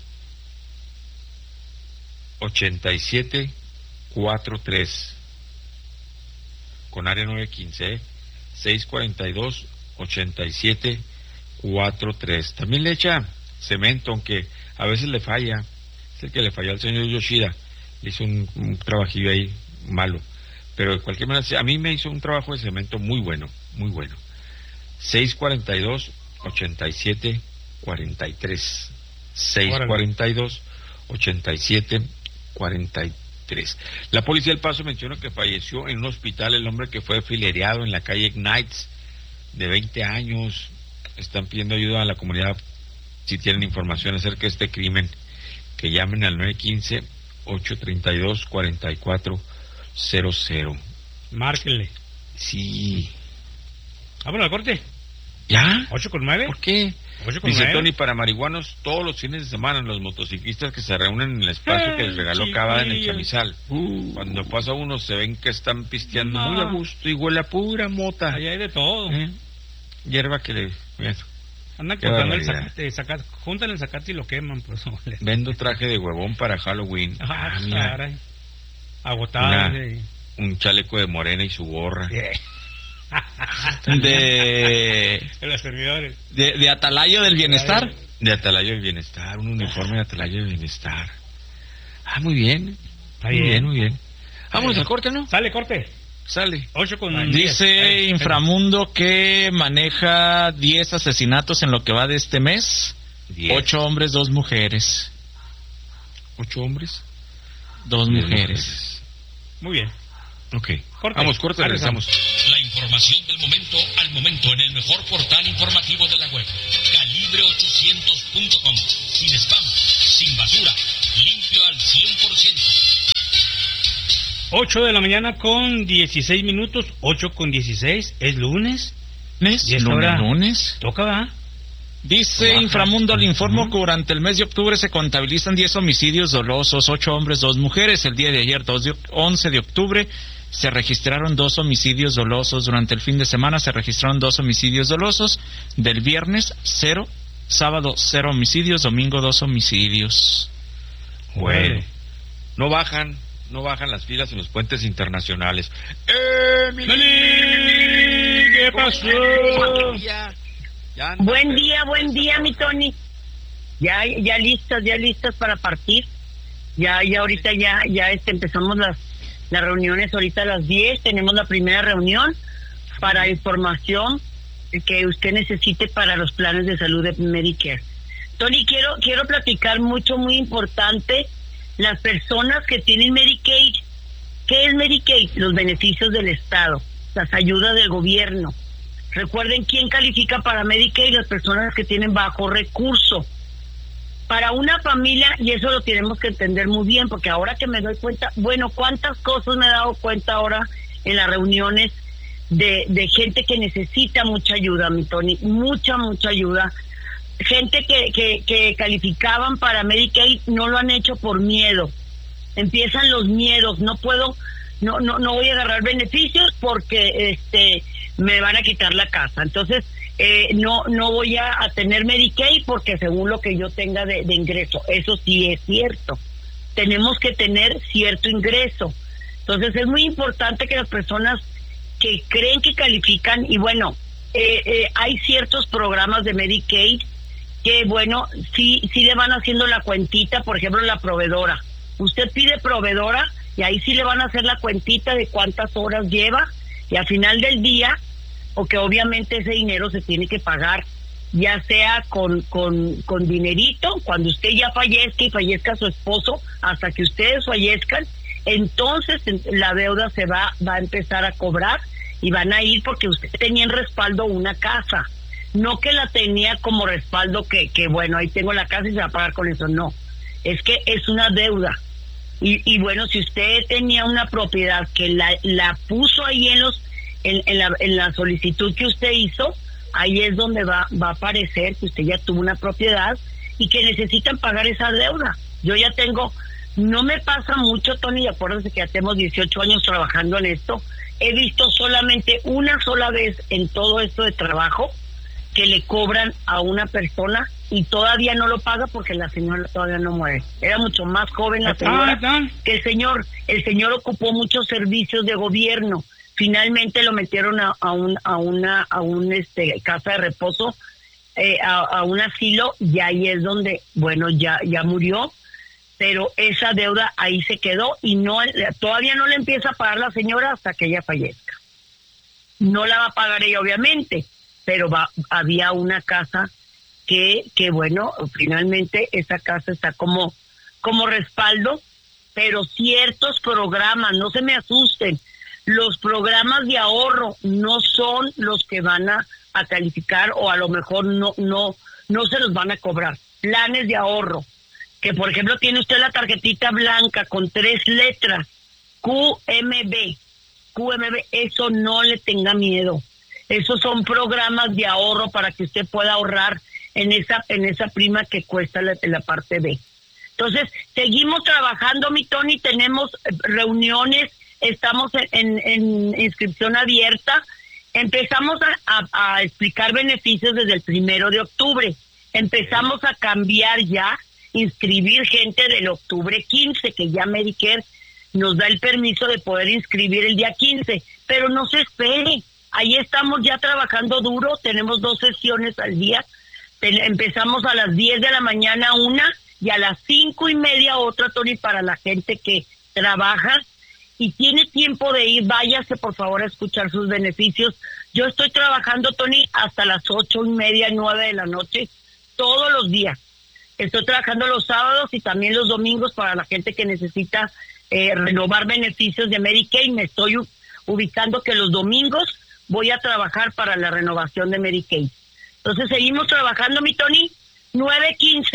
ochenta y siete, cuarenta y tres. Con área nueve quince, ¿eh? seis cuarenta y dos, ochenta y siete, cuarenta y tres. También le echa cemento, aunque a veces le falla. Es el que le falló al señor Yoshida. Le hizo un, un trabajillo ahí malo. Pero de cualquier manera, a mí me hizo un trabajo de cemento muy bueno, muy bueno. seis cuarenta y dos, ochenta y siete, cuarenta y tres. seis cuarenta y dos, ochenta y siete, cuarenta y tres. La policía del Paso menciona que falleció en un hospital el hombre que fue filereado en la calle Ignites, de veinte años. Están pidiendo ayuda a la comunidad si tienen información acerca de este crimen, que llamen al nueve quince, ocho treinta y dos, cuarenta y cuatro cero cero. Márquenle. Sí. ¿Vámonos al corte? ¿Ya? ¿ocho con nueve? ¿Por qué? ocho con Dice nueve. Tony, para marihuanos, todos los fines de semana, los motociclistas que se reúnen en el espacio que les regaló Cava en el Chamizal. Uh, Cuando pasa uno, se ven que están pisteando no. muy a gusto y huele a pura mota. Ahí hay de todo. ¿Eh? Hierba que le... Mira. Andan cortando el zacate, zacate, juntan el zacate y lo queman, pues. Vendo traje de huevón para Halloween. Ah, ah, agotado. De... Un chaleco de morena y su gorra. Yeah. de... de los servidores. De, de Atalayo del Bienestar. De Atalayo del Bienestar, un uniforme de Atalayo del Bienestar. Ah, muy bien. Está muy bien. bien, muy bien. Vámonos al corte, ¿no? Sale, corte. Sale. ocho con Dice diez. Inframundo que maneja diez asesinatos en lo que va de este mes. diez. ocho hombres, dos mujeres. ¿Ocho hombres? Dos mujeres. mujeres. Muy bien. Ok. Corte. Vamos, corte, regresamos. La información del momento al momento en el mejor portal informativo de la web. Calibre ochocientos punto com. Sin spam, sin basura, limpio al cien por ciento. ocho de la mañana con dieciséis minutos, ocho con dieciséis, es lunes. ¿Lunes? Y esta hora ¿Lunes? Toca, ¿verdad? Dice Baja. Inframundo, le informo Ujú. que durante el mes de octubre se contabilizan diez homicidios dolosos, ocho hombres, dos mujeres. El día de ayer, dos de, once de octubre, se registraron dos homicidios dolosos. Durante el fin de semana se registraron dos homicidios dolosos. Del viernes, cero. Sábado, cero homicidios. Domingo, dos homicidios. Bueno, no bajan, no bajan las filas en los puentes internacionales. ¡Emily! ¿Qué pasó? Ya, ya anda, Buen pero- día, buen día, mi Tony. Ya, ya listas, ya listas para partir. Ya, ya ahorita ya, ya este, empezamos las, las reuniones ahorita a las diez. Tenemos la primera reunión para información que usted necesite para los planes de salud de Medicare. Tony, quiero, quiero platicar mucho, muy importante, las personas que tienen Medicaid. ¿Qué es Medicaid? Los beneficios del Estado, las ayudas del gobierno. Recuerden quién califica para Medicaid, las personas que tienen bajo recurso. Para una familia, y eso lo tenemos que entender muy bien, porque ahora que me doy cuenta, bueno, cuántas cosas me he dado cuenta ahora en las reuniones de, de gente que necesita mucha ayuda, mi Tony, mucha, mucha ayuda. Gente que, que, que calificaban para Medicaid no lo han hecho por miedo. Empiezan los miedos, no puedo, no, no, no voy a agarrar beneficios porque este me van a quitar la casa. Entonces, eh, no, no voy a, a tener Medicaid porque según lo que yo tenga de, de ingreso. Eso sí es cierto. Tenemos que tener cierto ingreso. Entonces, es muy importante que las personas que creen que califican, y bueno, eh, eh, hay ciertos programas de Medicaid que, bueno, sí, sí le van haciendo la cuentita, por ejemplo, la proveedora. Usted pide proveedora y ahí sí le van a hacer la cuentita de cuántas horas lleva, y al final del día, o que obviamente ese dinero se tiene que pagar, ya sea con, con, con dinerito, cuando usted ya fallezca y fallezca su esposo, hasta que ustedes fallezcan, entonces la deuda se va, va a empezar a cobrar y van a ir porque usted tenía en respaldo una casa. No que la tenía como respaldo que, que bueno, ahí tengo la casa y se va a pagar con eso, no. Es que es una deuda. Y, y bueno, si usted tenía una propiedad que la, la puso ahí en los en, en, la, en la solicitud que usted hizo, ahí es donde va, va a aparecer que usted ya tuvo una propiedad y que necesitan pagar esa deuda. Yo ya tengo, no me pasa mucho, Tony, y acuérdense que ya tenemos dieciocho años trabajando en esto. He visto solamente una sola vez en todo esto de trabajo que le cobran a una persona y todavía no lo paga porque la señora todavía no muere. Era mucho más joven la señora que el señor. El señor ocupó muchos servicios de gobierno. Finalmente lo metieron a, a un a una a un este casa de reposo, eh, a, a un asilo, y ahí es donde, bueno, ya ya murió, pero esa deuda ahí se quedó y no todavía no le empieza a pagar la señora hasta que ella fallezca. No la va a pagar ella, obviamente, pero va, había una casa que, que bueno, finalmente esa casa está como, como respaldo, pero ciertos programas, no se me asusten, los programas de ahorro no son los que van a, a calificar, o a lo mejor no, no, no se los van a cobrar. Planes de ahorro, que por ejemplo tiene usted la tarjetita blanca con tres letras, Q M B, Q M B, eso no le tenga miedo. Esos son programas de ahorro para que usted pueda ahorrar en esa en esa prima que cuesta la, la parte B. Entonces, seguimos trabajando, mi Tony, tenemos reuniones, estamos en, en, en inscripción abierta, empezamos a, a, a explicar beneficios desde el primero de octubre, empezamos a cambiar ya, inscribir gente del octubre quince, que ya Medicare nos da el permiso de poder inscribir el día quince, pero no se espere. Ahí estamos ya trabajando duro, tenemos dos sesiones al día, empezamos a las diez de la mañana una y a las cinco y media otra, Tony, para la gente que trabaja y tiene tiempo de ir, váyase por favor a escuchar sus beneficios. Yo estoy trabajando, Tony, hasta las ocho y media, nueve de la noche, todos los días. Estoy trabajando los sábados y también los domingos para la gente que necesita eh, renovar beneficios de Medicaid. Me estoy ubicando que los domingos voy a trabajar para la renovación de Medicaid. Entonces seguimos trabajando, mi Tony, nueve quince,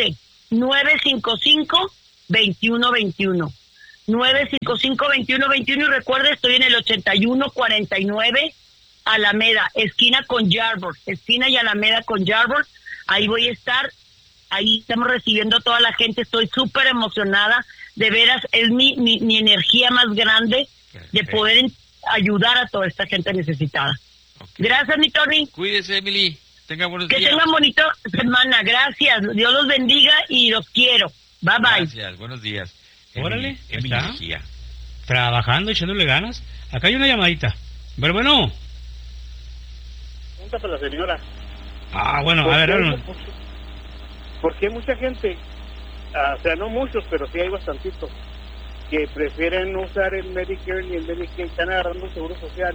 nueve cinco cinco, veintiuno veintiuno. nueve cinco cinco, veintiuno veintiuno y recuerda, estoy en el ochenta y uno cuarenta y nueve Alameda, esquina con Yarborough, esquina y Alameda con Yarborough. Ahí voy a estar, ahí estamos recibiendo a toda la gente, estoy súper emocionada, de veras, es mi, mi, mi energía más grande de poder ayudar a toda esta gente necesitada. Okay. Gracias, mi Tony. Cuídese, Emily. Tenga buenos que días. tengan bonito semana. Gracias. Dios los bendiga y los quiero. Bye, bye. Gracias. Buenos días. Órale, Emily, está. Mejía. Trabajando, echándole ganas. Acá hay una llamadita. Pero bueno. Pregunta para la señora. Ah, bueno, a ver, a ver. ¿Por qué mucha gente, ah, o sea, no muchos, pero sí hay bastantitos, que prefieren no usar el Medicare ni el Medicaid, están agarrando el Seguro Social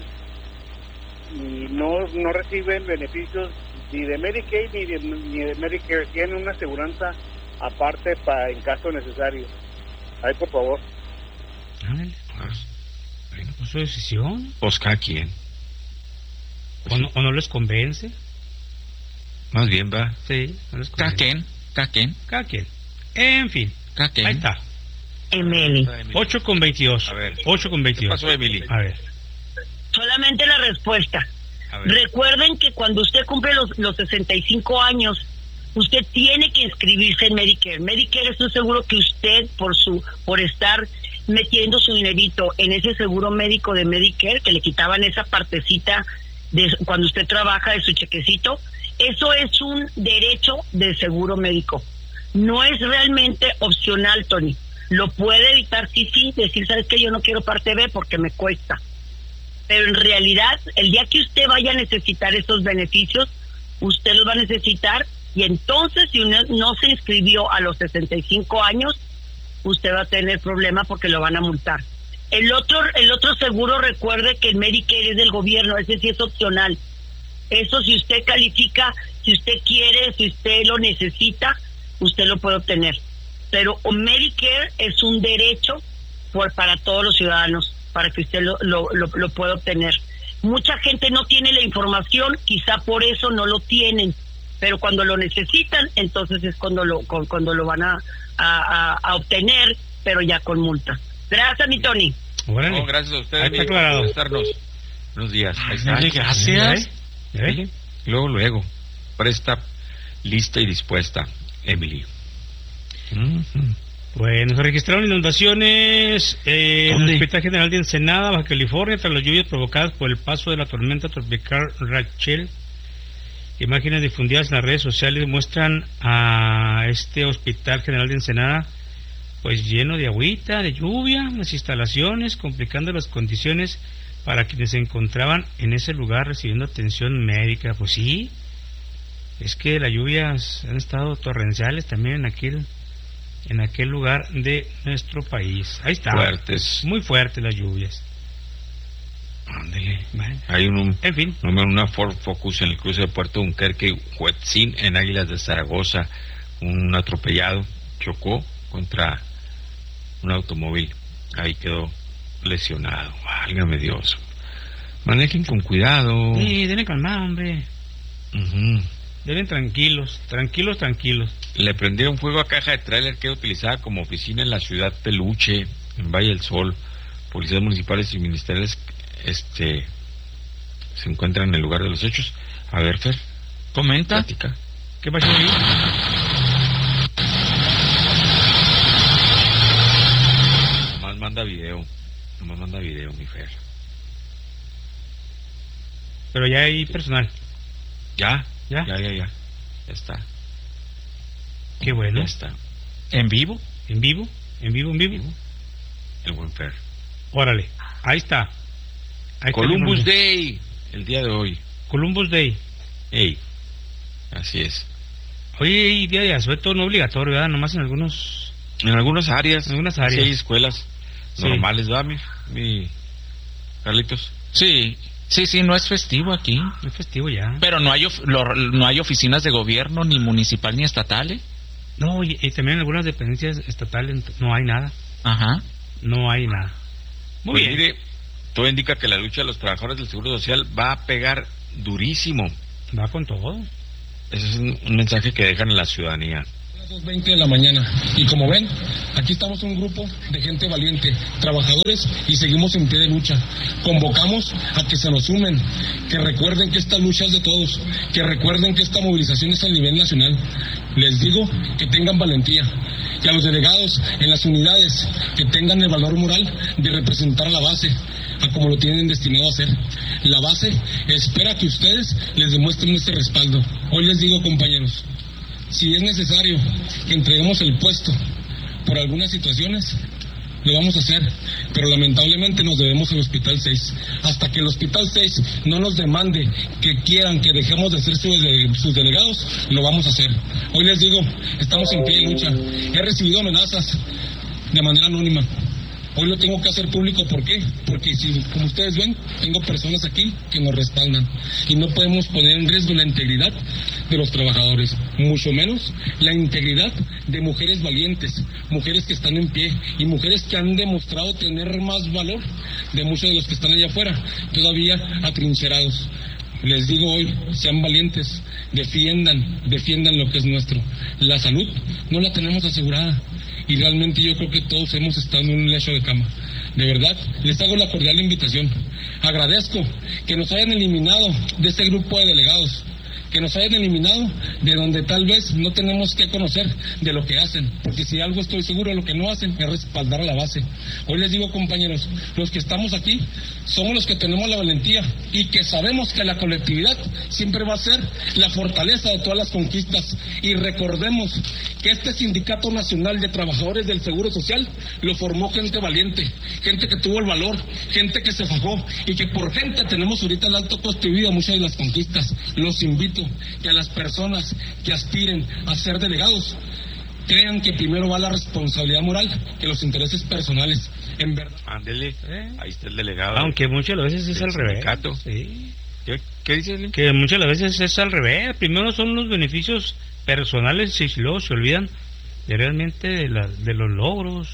y no no reciben beneficios ni de Medicaid ni de, ni de Medicare, tienen una aseguranza aparte para en caso necesario? Ahí, por favor. Ándale, pues, bueno, pues su decisión. Pues cada quien. ¿O no, o no les convence? Más bien, va. Sí, no les Cada convence. quien, cada quien. Cada quien. En fin. Cada quien. Ahí está. Emily. ocho con veintidós. A ver. ocho con veintidós. ¿Qué pasó, Emily? A ver. Solamente la respuesta. A ver. Recuerden que cuando usted cumple los, los sesenta y cinco años, usted tiene que inscribirse en Medicare. Medicare es un seguro que usted, por su por estar metiendo su dinerito en ese seguro médico de Medicare, que le quitaban esa partecita de cuando usted trabaja de su chequecito, eso es un derecho de seguro médico. No es realmente opcional, Tony. Lo puede evitar, sí, sí, decir, ¿sabes qué? Yo no quiero parte B porque me cuesta. Pero en realidad, el día que usted vaya a necesitar esos beneficios, usted los va a necesitar, y entonces, si uno no se inscribió a los sesenta y cinco años, usted va a tener problema porque lo van a multar. El otro el otro seguro, recuerde que el Medicare es del gobierno, ese sí es opcional. Eso, si usted califica, si usted quiere, si usted lo necesita, usted lo puede obtener. Pero Medicare es un derecho por, para todos los ciudadanos, para que usted lo, lo, lo, lo pueda obtener. Mucha gente no tiene la información, quizá por eso no lo tienen, pero cuando lo necesitan, entonces es cuando lo cuando lo van a, a, a obtener, pero ya con multa. Gracias, mi Tony. Órale. No, gracias a ustedes. Ahí está aclarado. Por estarnos. Buenos días. Ahí está. Ay, gracias. ¿Ya ve? Luego, luego. Presta, lista y dispuesta, Emily. Mm-hmm. Bueno, se registraron inundaciones eh, en el Hospital General de Ensenada, Baja California, tras las lluvias provocadas por el paso de la tormenta tropical Rachel. Imágenes difundidas en las redes sociales muestran a este Hospital General de Ensenada pues lleno de agüita, de lluvia, las instalaciones, complicando las condiciones para quienes se encontraban en ese lugar recibiendo atención médica. Pues sí, es que las lluvias han estado torrenciales también en aquel en aquel lugar de nuestro país. Ahí está. Fuertes. Muy fuertes las lluvias. Ándele. Bueno. Hay un, En fin. una Ford Focus en el cruce de Puerto Dunkerque, Huetzín, en Águilas de Zaragoza. Un atropellado chocó contra un automóvil. Ahí quedó lesionado. Válgame Dios. Manejen con cuidado. Sí, denle calma, hombre. Uh-huh. Denle tranquilos, tranquilos, tranquilos. Le prendieron fuego a caja de tráiler que era utilizada como oficina en la ciudad Peluche, en Valle del Sol. Policías municipales y ministeriales este se encuentran en el lugar de los hechos. A ver, Fer, comenta. Platica. ¿Qué pasó ahí? Nomás manda video. Nomás manda video, mi Fer. Pero ya hay personal. ¿Ya? ¿Ya? Ya, ya, ya. Ya está. Qué bueno. Ya está. ¿En vivo? ¿En vivo? ¿En vivo, en vivo? El buen Fer. Órale, ahí está. Ahí Columbus está. Day, el día de hoy. Columbus Day. Ey, así es. Hoy hay día de asueto no obligatorio, ¿verdad? Nomás en algunos... En algunas áreas. En algunas áreas. Sí, hay escuelas Sí. normales, ¿verdad, mi, mi Carlitos? Sí, sí, sí, no es festivo aquí. No es festivo ya. Pero no hay, of- lo- no hay oficinas de gobierno, ni municipal ni estatales. No, y, y también en algunas dependencias estatales no hay nada. Ajá. No hay nada. Muy Pues bien. mire, todo indica que la lucha de los trabajadores del Seguro Social va a pegar durísimo. Va con todo. Ese es un, un mensaje que dejan a la ciudadanía. dos veinte de la mañana y como ven, aquí estamos un grupo de gente valiente, trabajadores y seguimos en pie de lucha. Convocamos a que se nos sumen, que recuerden que esta lucha es de todos, que recuerden que esta movilización es a nivel nacional. Les digo que tengan valentía y a los delegados en las unidades que tengan el valor moral de representar a la base, a como lo tienen destinado a hacer. La base espera que ustedes les demuestren este respaldo. Hoy les digo, compañeros, si es necesario que entreguemos el puesto por algunas situaciones, lo vamos a hacer, pero lamentablemente nos debemos al Hospital seis. Hasta que el Hospital seis no nos demande que quieran que dejemos de ser sus, de, sus delegados, lo vamos a hacer. Hoy les digo, estamos en pie de lucha. He recibido amenazas de manera anónima. Hoy lo tengo que hacer público, ¿por qué? Porque si, como ustedes ven, tengo personas aquí que nos respaldan y no podemos poner en riesgo la integridad de los trabajadores, mucho menos la integridad de mujeres valientes, mujeres que están en pie y mujeres que han demostrado tener más valor de muchos de los que están allá afuera, todavía atrincherados. Les digo hoy, sean valientes, defiendan, defiendan lo que es nuestro. La salud no la tenemos asegurada. Y realmente yo creo que todos hemos estado en un lecho de cama. De verdad, les hago la cordial invitación. Agradezco que nos hayan eliminado de este grupo de delegados, que nos hayan eliminado de donde tal vez no tenemos que conocer de lo que hacen, porque si algo estoy seguro de lo que no hacen es respaldar a la base. Hoy les digo, compañeros, los que estamos aquí somos los que tenemos la valentía y que sabemos que la colectividad siempre va a ser la fortaleza de todas las conquistas. Y recordemos que este Sindicato Nacional de Trabajadores del Seguro Social lo formó gente valiente, gente que tuvo el valor, gente que se fajó y que por gente tenemos ahorita el alto costo de vida muchas de las conquistas. Los invito que a las personas que aspiren a ser delegados crean que primero va la responsabilidad moral que los intereses personales. En verdad. Ándele, ¿Eh? Ahí está el delegado. Aunque muchas veces es al revés. Sí. ¿Qué, ¿Qué dice él? Que muchas veces es al revés. Primero son los beneficios personales y luego se olvidan de realmente de, la, de los logros.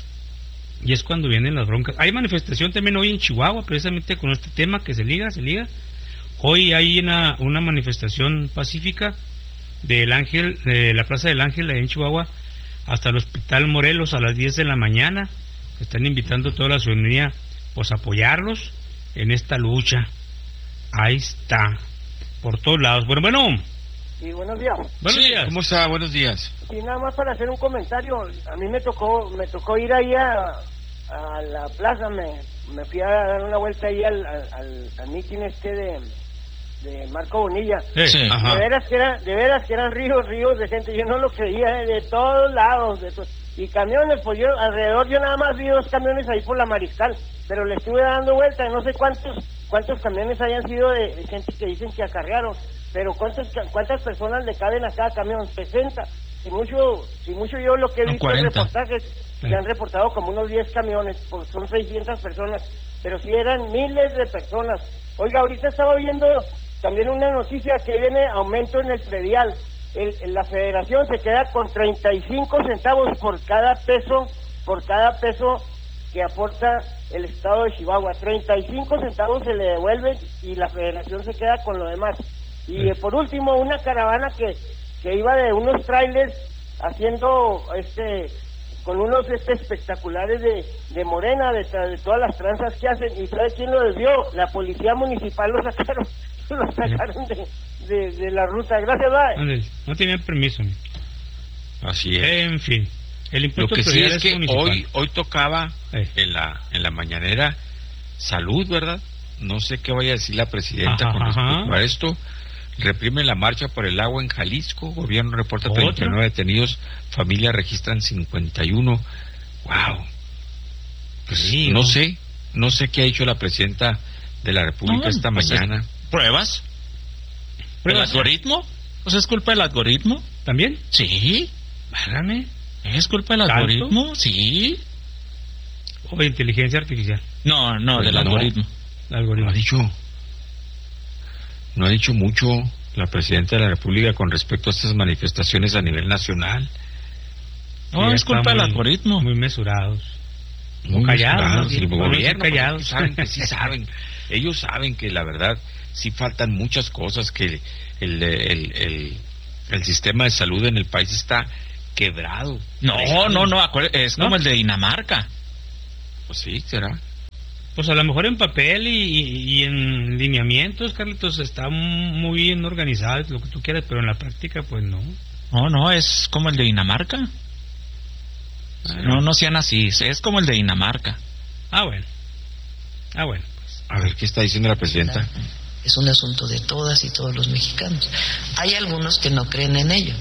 Y es cuando vienen las broncas. Hay manifestación también hoy en Chihuahua, precisamente con este tema que se liga, se liga. Hoy hay una, una manifestación pacífica del Ángel, de la Plaza del Ángel ahí en Chihuahua hasta el Hospital Morelos a las diez de la mañana. Están invitando a toda la ciudadanía pues a apoyarlos en esta lucha. Ahí está, por todos lados. Bueno, bueno. Sí, buenos días. Buenos sí, días. ¿Cómo está? Buenos días. Sí, nada más para hacer un comentario. A mí me tocó me tocó ir ahí a, a la plaza, me, me fui a dar una vuelta ahí al, al, al, al meeting este de... de Marco Bonilla. Sí, de veras que era, de veras que eran ríos, ríos de gente. Yo no lo creía, eh, de todos lados, de to y camiones, pues yo alrededor yo nada más vi dos camiones ahí por la Mariscal, pero le estuve dando vuelta, no sé cuántos cuántos camiones hayan sido de, de gente que dicen que acarrearon, pero cuántas cuántas personas le caben a cada camión, sesenta. Si mucho, si mucho yo lo que he no, visto en reportajes, se han reportado como unos diez camiones, pues son seiscientas personas, pero si eran miles de personas. Oiga, ahorita estaba viendo también una noticia que viene aumento en el predial. El, el, la federación se queda con treinta y cinco centavos por cada peso, por cada peso que aporta el estado de Chihuahua. treinta y cinco centavos se le devuelven y la federación se queda con lo demás. Y eh, por último, una caravana que, que iba de unos trailers haciendo este con unos este espectaculares de, de Morena, de, de todas las tranzas que hacen. ¿Y sabe quién lo desvió? La policía municipal lo sacaron. Lo sacaron de, de, de la ruta. Gracias, bye. No tenían permiso. Así es. En fin, el impuesto lo que sí es, es que municipal. hoy hoy tocaba eh. en la en la mañanera salud, ¿verdad? No sé qué vaya a decir la presidenta ajá, con respecto ajá. a esto. Reprime la marcha por el agua en Jalisco. Gobierno reporta treinta y nueve detenidos. Familias registran cincuenta y uno. Wow. Pues sí, no, no sé, no sé qué ha dicho la presidenta de la República no, esta pues mañana. Es... ¿Pruebas? ¿El algoritmo? ¿O sea, es culpa del algoritmo? ¿También? Sí. Válgame. ¿Es culpa del algoritmo? Sí. ¿O de inteligencia artificial? No, no, pues del no, algoritmo. El algoritmo. No ha dicho. No ha dicho mucho la presidenta de la República con respecto a estas manifestaciones a nivel nacional. No, sí, es culpa muy, del algoritmo. Muy mesurados. Muy callados. El gobierno callados. Saben que sí saben. Ellos saben que la verdad sí faltan muchas cosas, que el, el, el, el, el sistema de salud en el país está quebrado. No, fregado. no, no, acuer- es como ¿No? el de Dinamarca. Pues sí, será. Pues a lo mejor en papel y, y- y en lineamientos, Carlitos, está muy bien organizado, lo que tú quieras, pero en la práctica, pues no. No, no, es como el de Dinamarca. No, no sean así, es como el de Dinamarca. Ah, bueno. Ah, bueno. A ver, ¿qué está diciendo la presidenta? Es un asunto de todas y todos los mexicanos. Hay algunos que no creen en ello,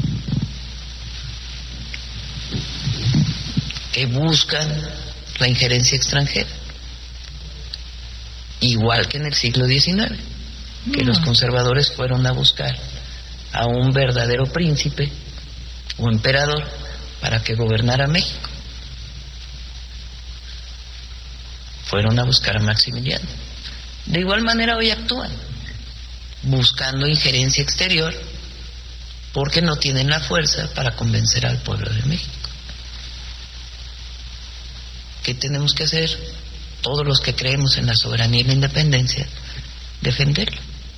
que buscan la injerencia extranjera, igual que en el siglo diecinueve, que los conservadores fueron a buscar a un verdadero príncipe o emperador para que gobernara México. Fueron a buscar a Maximiliano. De igual manera hoy actúan, buscando injerencia exterior, porque no tienen la fuerza para convencer al pueblo de México. ¿Qué tenemos que hacer? Todos los que creemos en la soberanía y la independencia, defenderlo.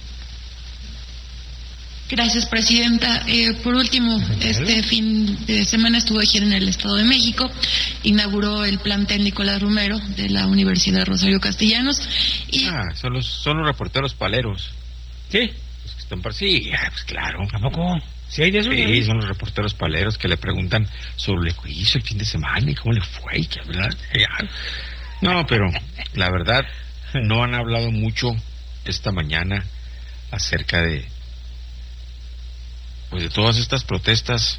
Gracias, Presidenta. Eh, por último, este fin de semana estuvo ayer en el Estado de México, inauguró el plantel Nicolás Romero de la Universidad Rosario Castellanos. Y Ah, son los, son los reporteros paleros. ¿Sí? Los que están por sí, ah, pues claro. ¿A poco? ¿Sí hay de eso? Sí, son los reporteros paleros que le preguntan sobre lo que hizo el fin de semana y cómo le fue y que hablar. No, pero la verdad no han hablado mucho esta mañana acerca de pues de todas estas protestas.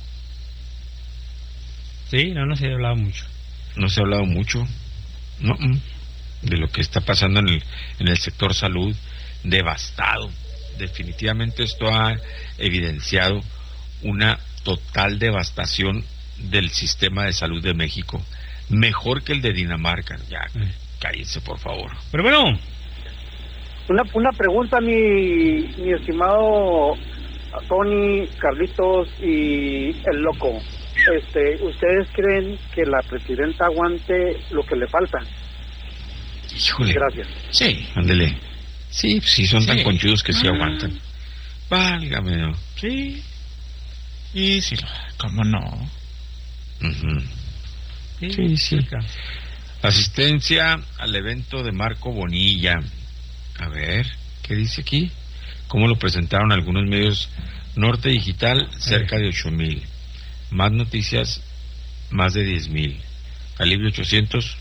Sí, no, no se ha hablado mucho. No se ha hablado mucho, no, de lo que está pasando en el, en el sector salud, devastado. Definitivamente esto ha evidenciado una total devastación del sistema de salud de México, mejor que el de Dinamarca. Ya, cállense por favor. Pero bueno, Una, una pregunta, mi, mi estimado Tony, Carlitos y el Loco. Este, ¿ustedes creen que la presidenta aguante lo que le falta? Híjole. Gracias. Sí, ándele. Sí, sí, son tan Sí. conchudos que sí Ah. aguantan. Válgame, ¿no? Sí. Y sí, ¿cómo no? Ujú. sí, Sí, sí. cerca. Asistencia al evento de Marco Bonilla. A ver, ¿qué dice aquí? ¿Cómo lo presentaron algunos medios? Norte Digital, cerca de ocho mil. Más Noticias, más de diez mil. Calibre ochocientos,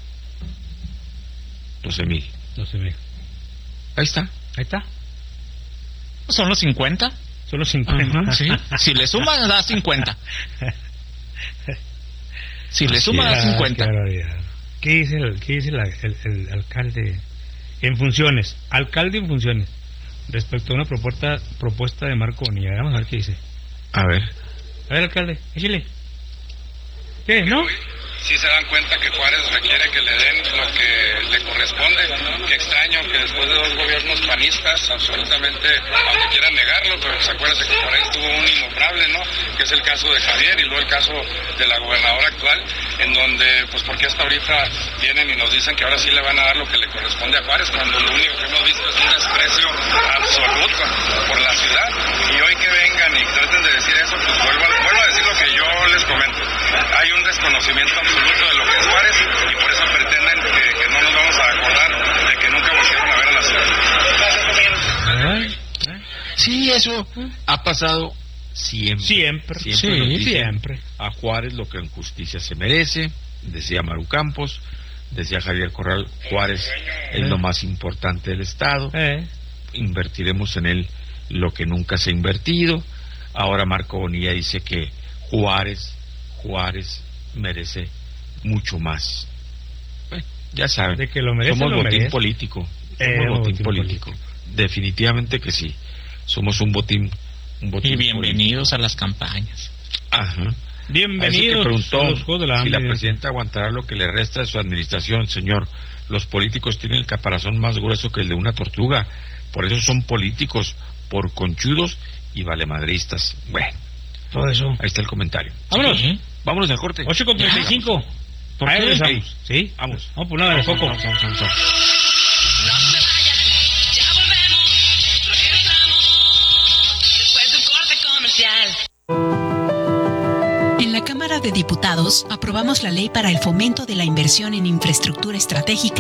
doce mil. doce mil. Ahí está. Ahí está. ¿Son los cincuenta? Son los cincuenta. Ajá, sí. Si le sumas, da cincuenta. Si le Así sumas, da es. cincuenta. Ah, qué barbaridad. ¿Qué dice, el, qué dice la- el, el alcalde en funciones? Alcalde en funciones. Respecto a una propuesta propuesta de Marco Bonilla. Vamos a ver qué dice. A ver. A ver, alcalde, échale. ¿Qué? ¿No? Sí se dan cuenta que Juárez requiere que le den lo que le corresponde. Qué extraño que después de dos gobiernos panistas, absolutamente, aunque quieran negarlo, pero pues acuérdense que por ahí tuvo un innombrable, ¿no? Que es el caso de Javier y luego el caso de la gobernadora actual, en donde, pues porque hasta ahorita vienen y nos dicen que ahora sí le van a dar lo que le corresponde a Juárez, cuando lo único que hemos visto es un desprecio absoluto por la ciudad. Y hoy que vengan y traten de decir eso, pues vuelvo a, vuelvo a decir lo que yo les comento. Hay un desconocimiento absoluto de lo que es Juárez y por eso pretenden que, que no nos vamos a acordar de que nunca volvieron a ver a la ciudad. Sí, eso ha pasado siempre. Siempre. Siempre, Sí, nos dicen siempre. a Juárez lo que en justicia se merece, decía Maru Campos, decía Javier Corral, Juárez es lo más importante del Estado, Eh. invertiremos en él lo que nunca se ha invertido. Ahora Marco Bonilla dice que Juárez, Juárez merece mucho más. Bueno, ya saben, De que lo merece, somos lo botín merece. político, Eh, somos botín, botín político. Definitivamente que sí, somos un botín, un botín Y bienvenidos a las campañas. Ajá. Bienvenidos A ese que preguntó a los Juegos de la si la Hambre. presidenta aguantará lo que le resta de su administración. Señor, los políticos tienen el caparazón más grueso que el de una tortuga, por eso son políticos, por conchudos y valemadristas. Bueno, todo eso. Ahí está el comentario. Vámonos. Sí. Vámonos al corte. ocho con treinta y cinco. ¿Por Ahí qué? regresamos. ¿Sí? Vamos. Vamos por nada de foco. Vamos, vamos, vamos, vamos. Ya volvemos, regresamos después de un corte comercial. Cámara de Diputados aprobamos la Ley para el Fomento de la Inversión en Infraestructura Estratégica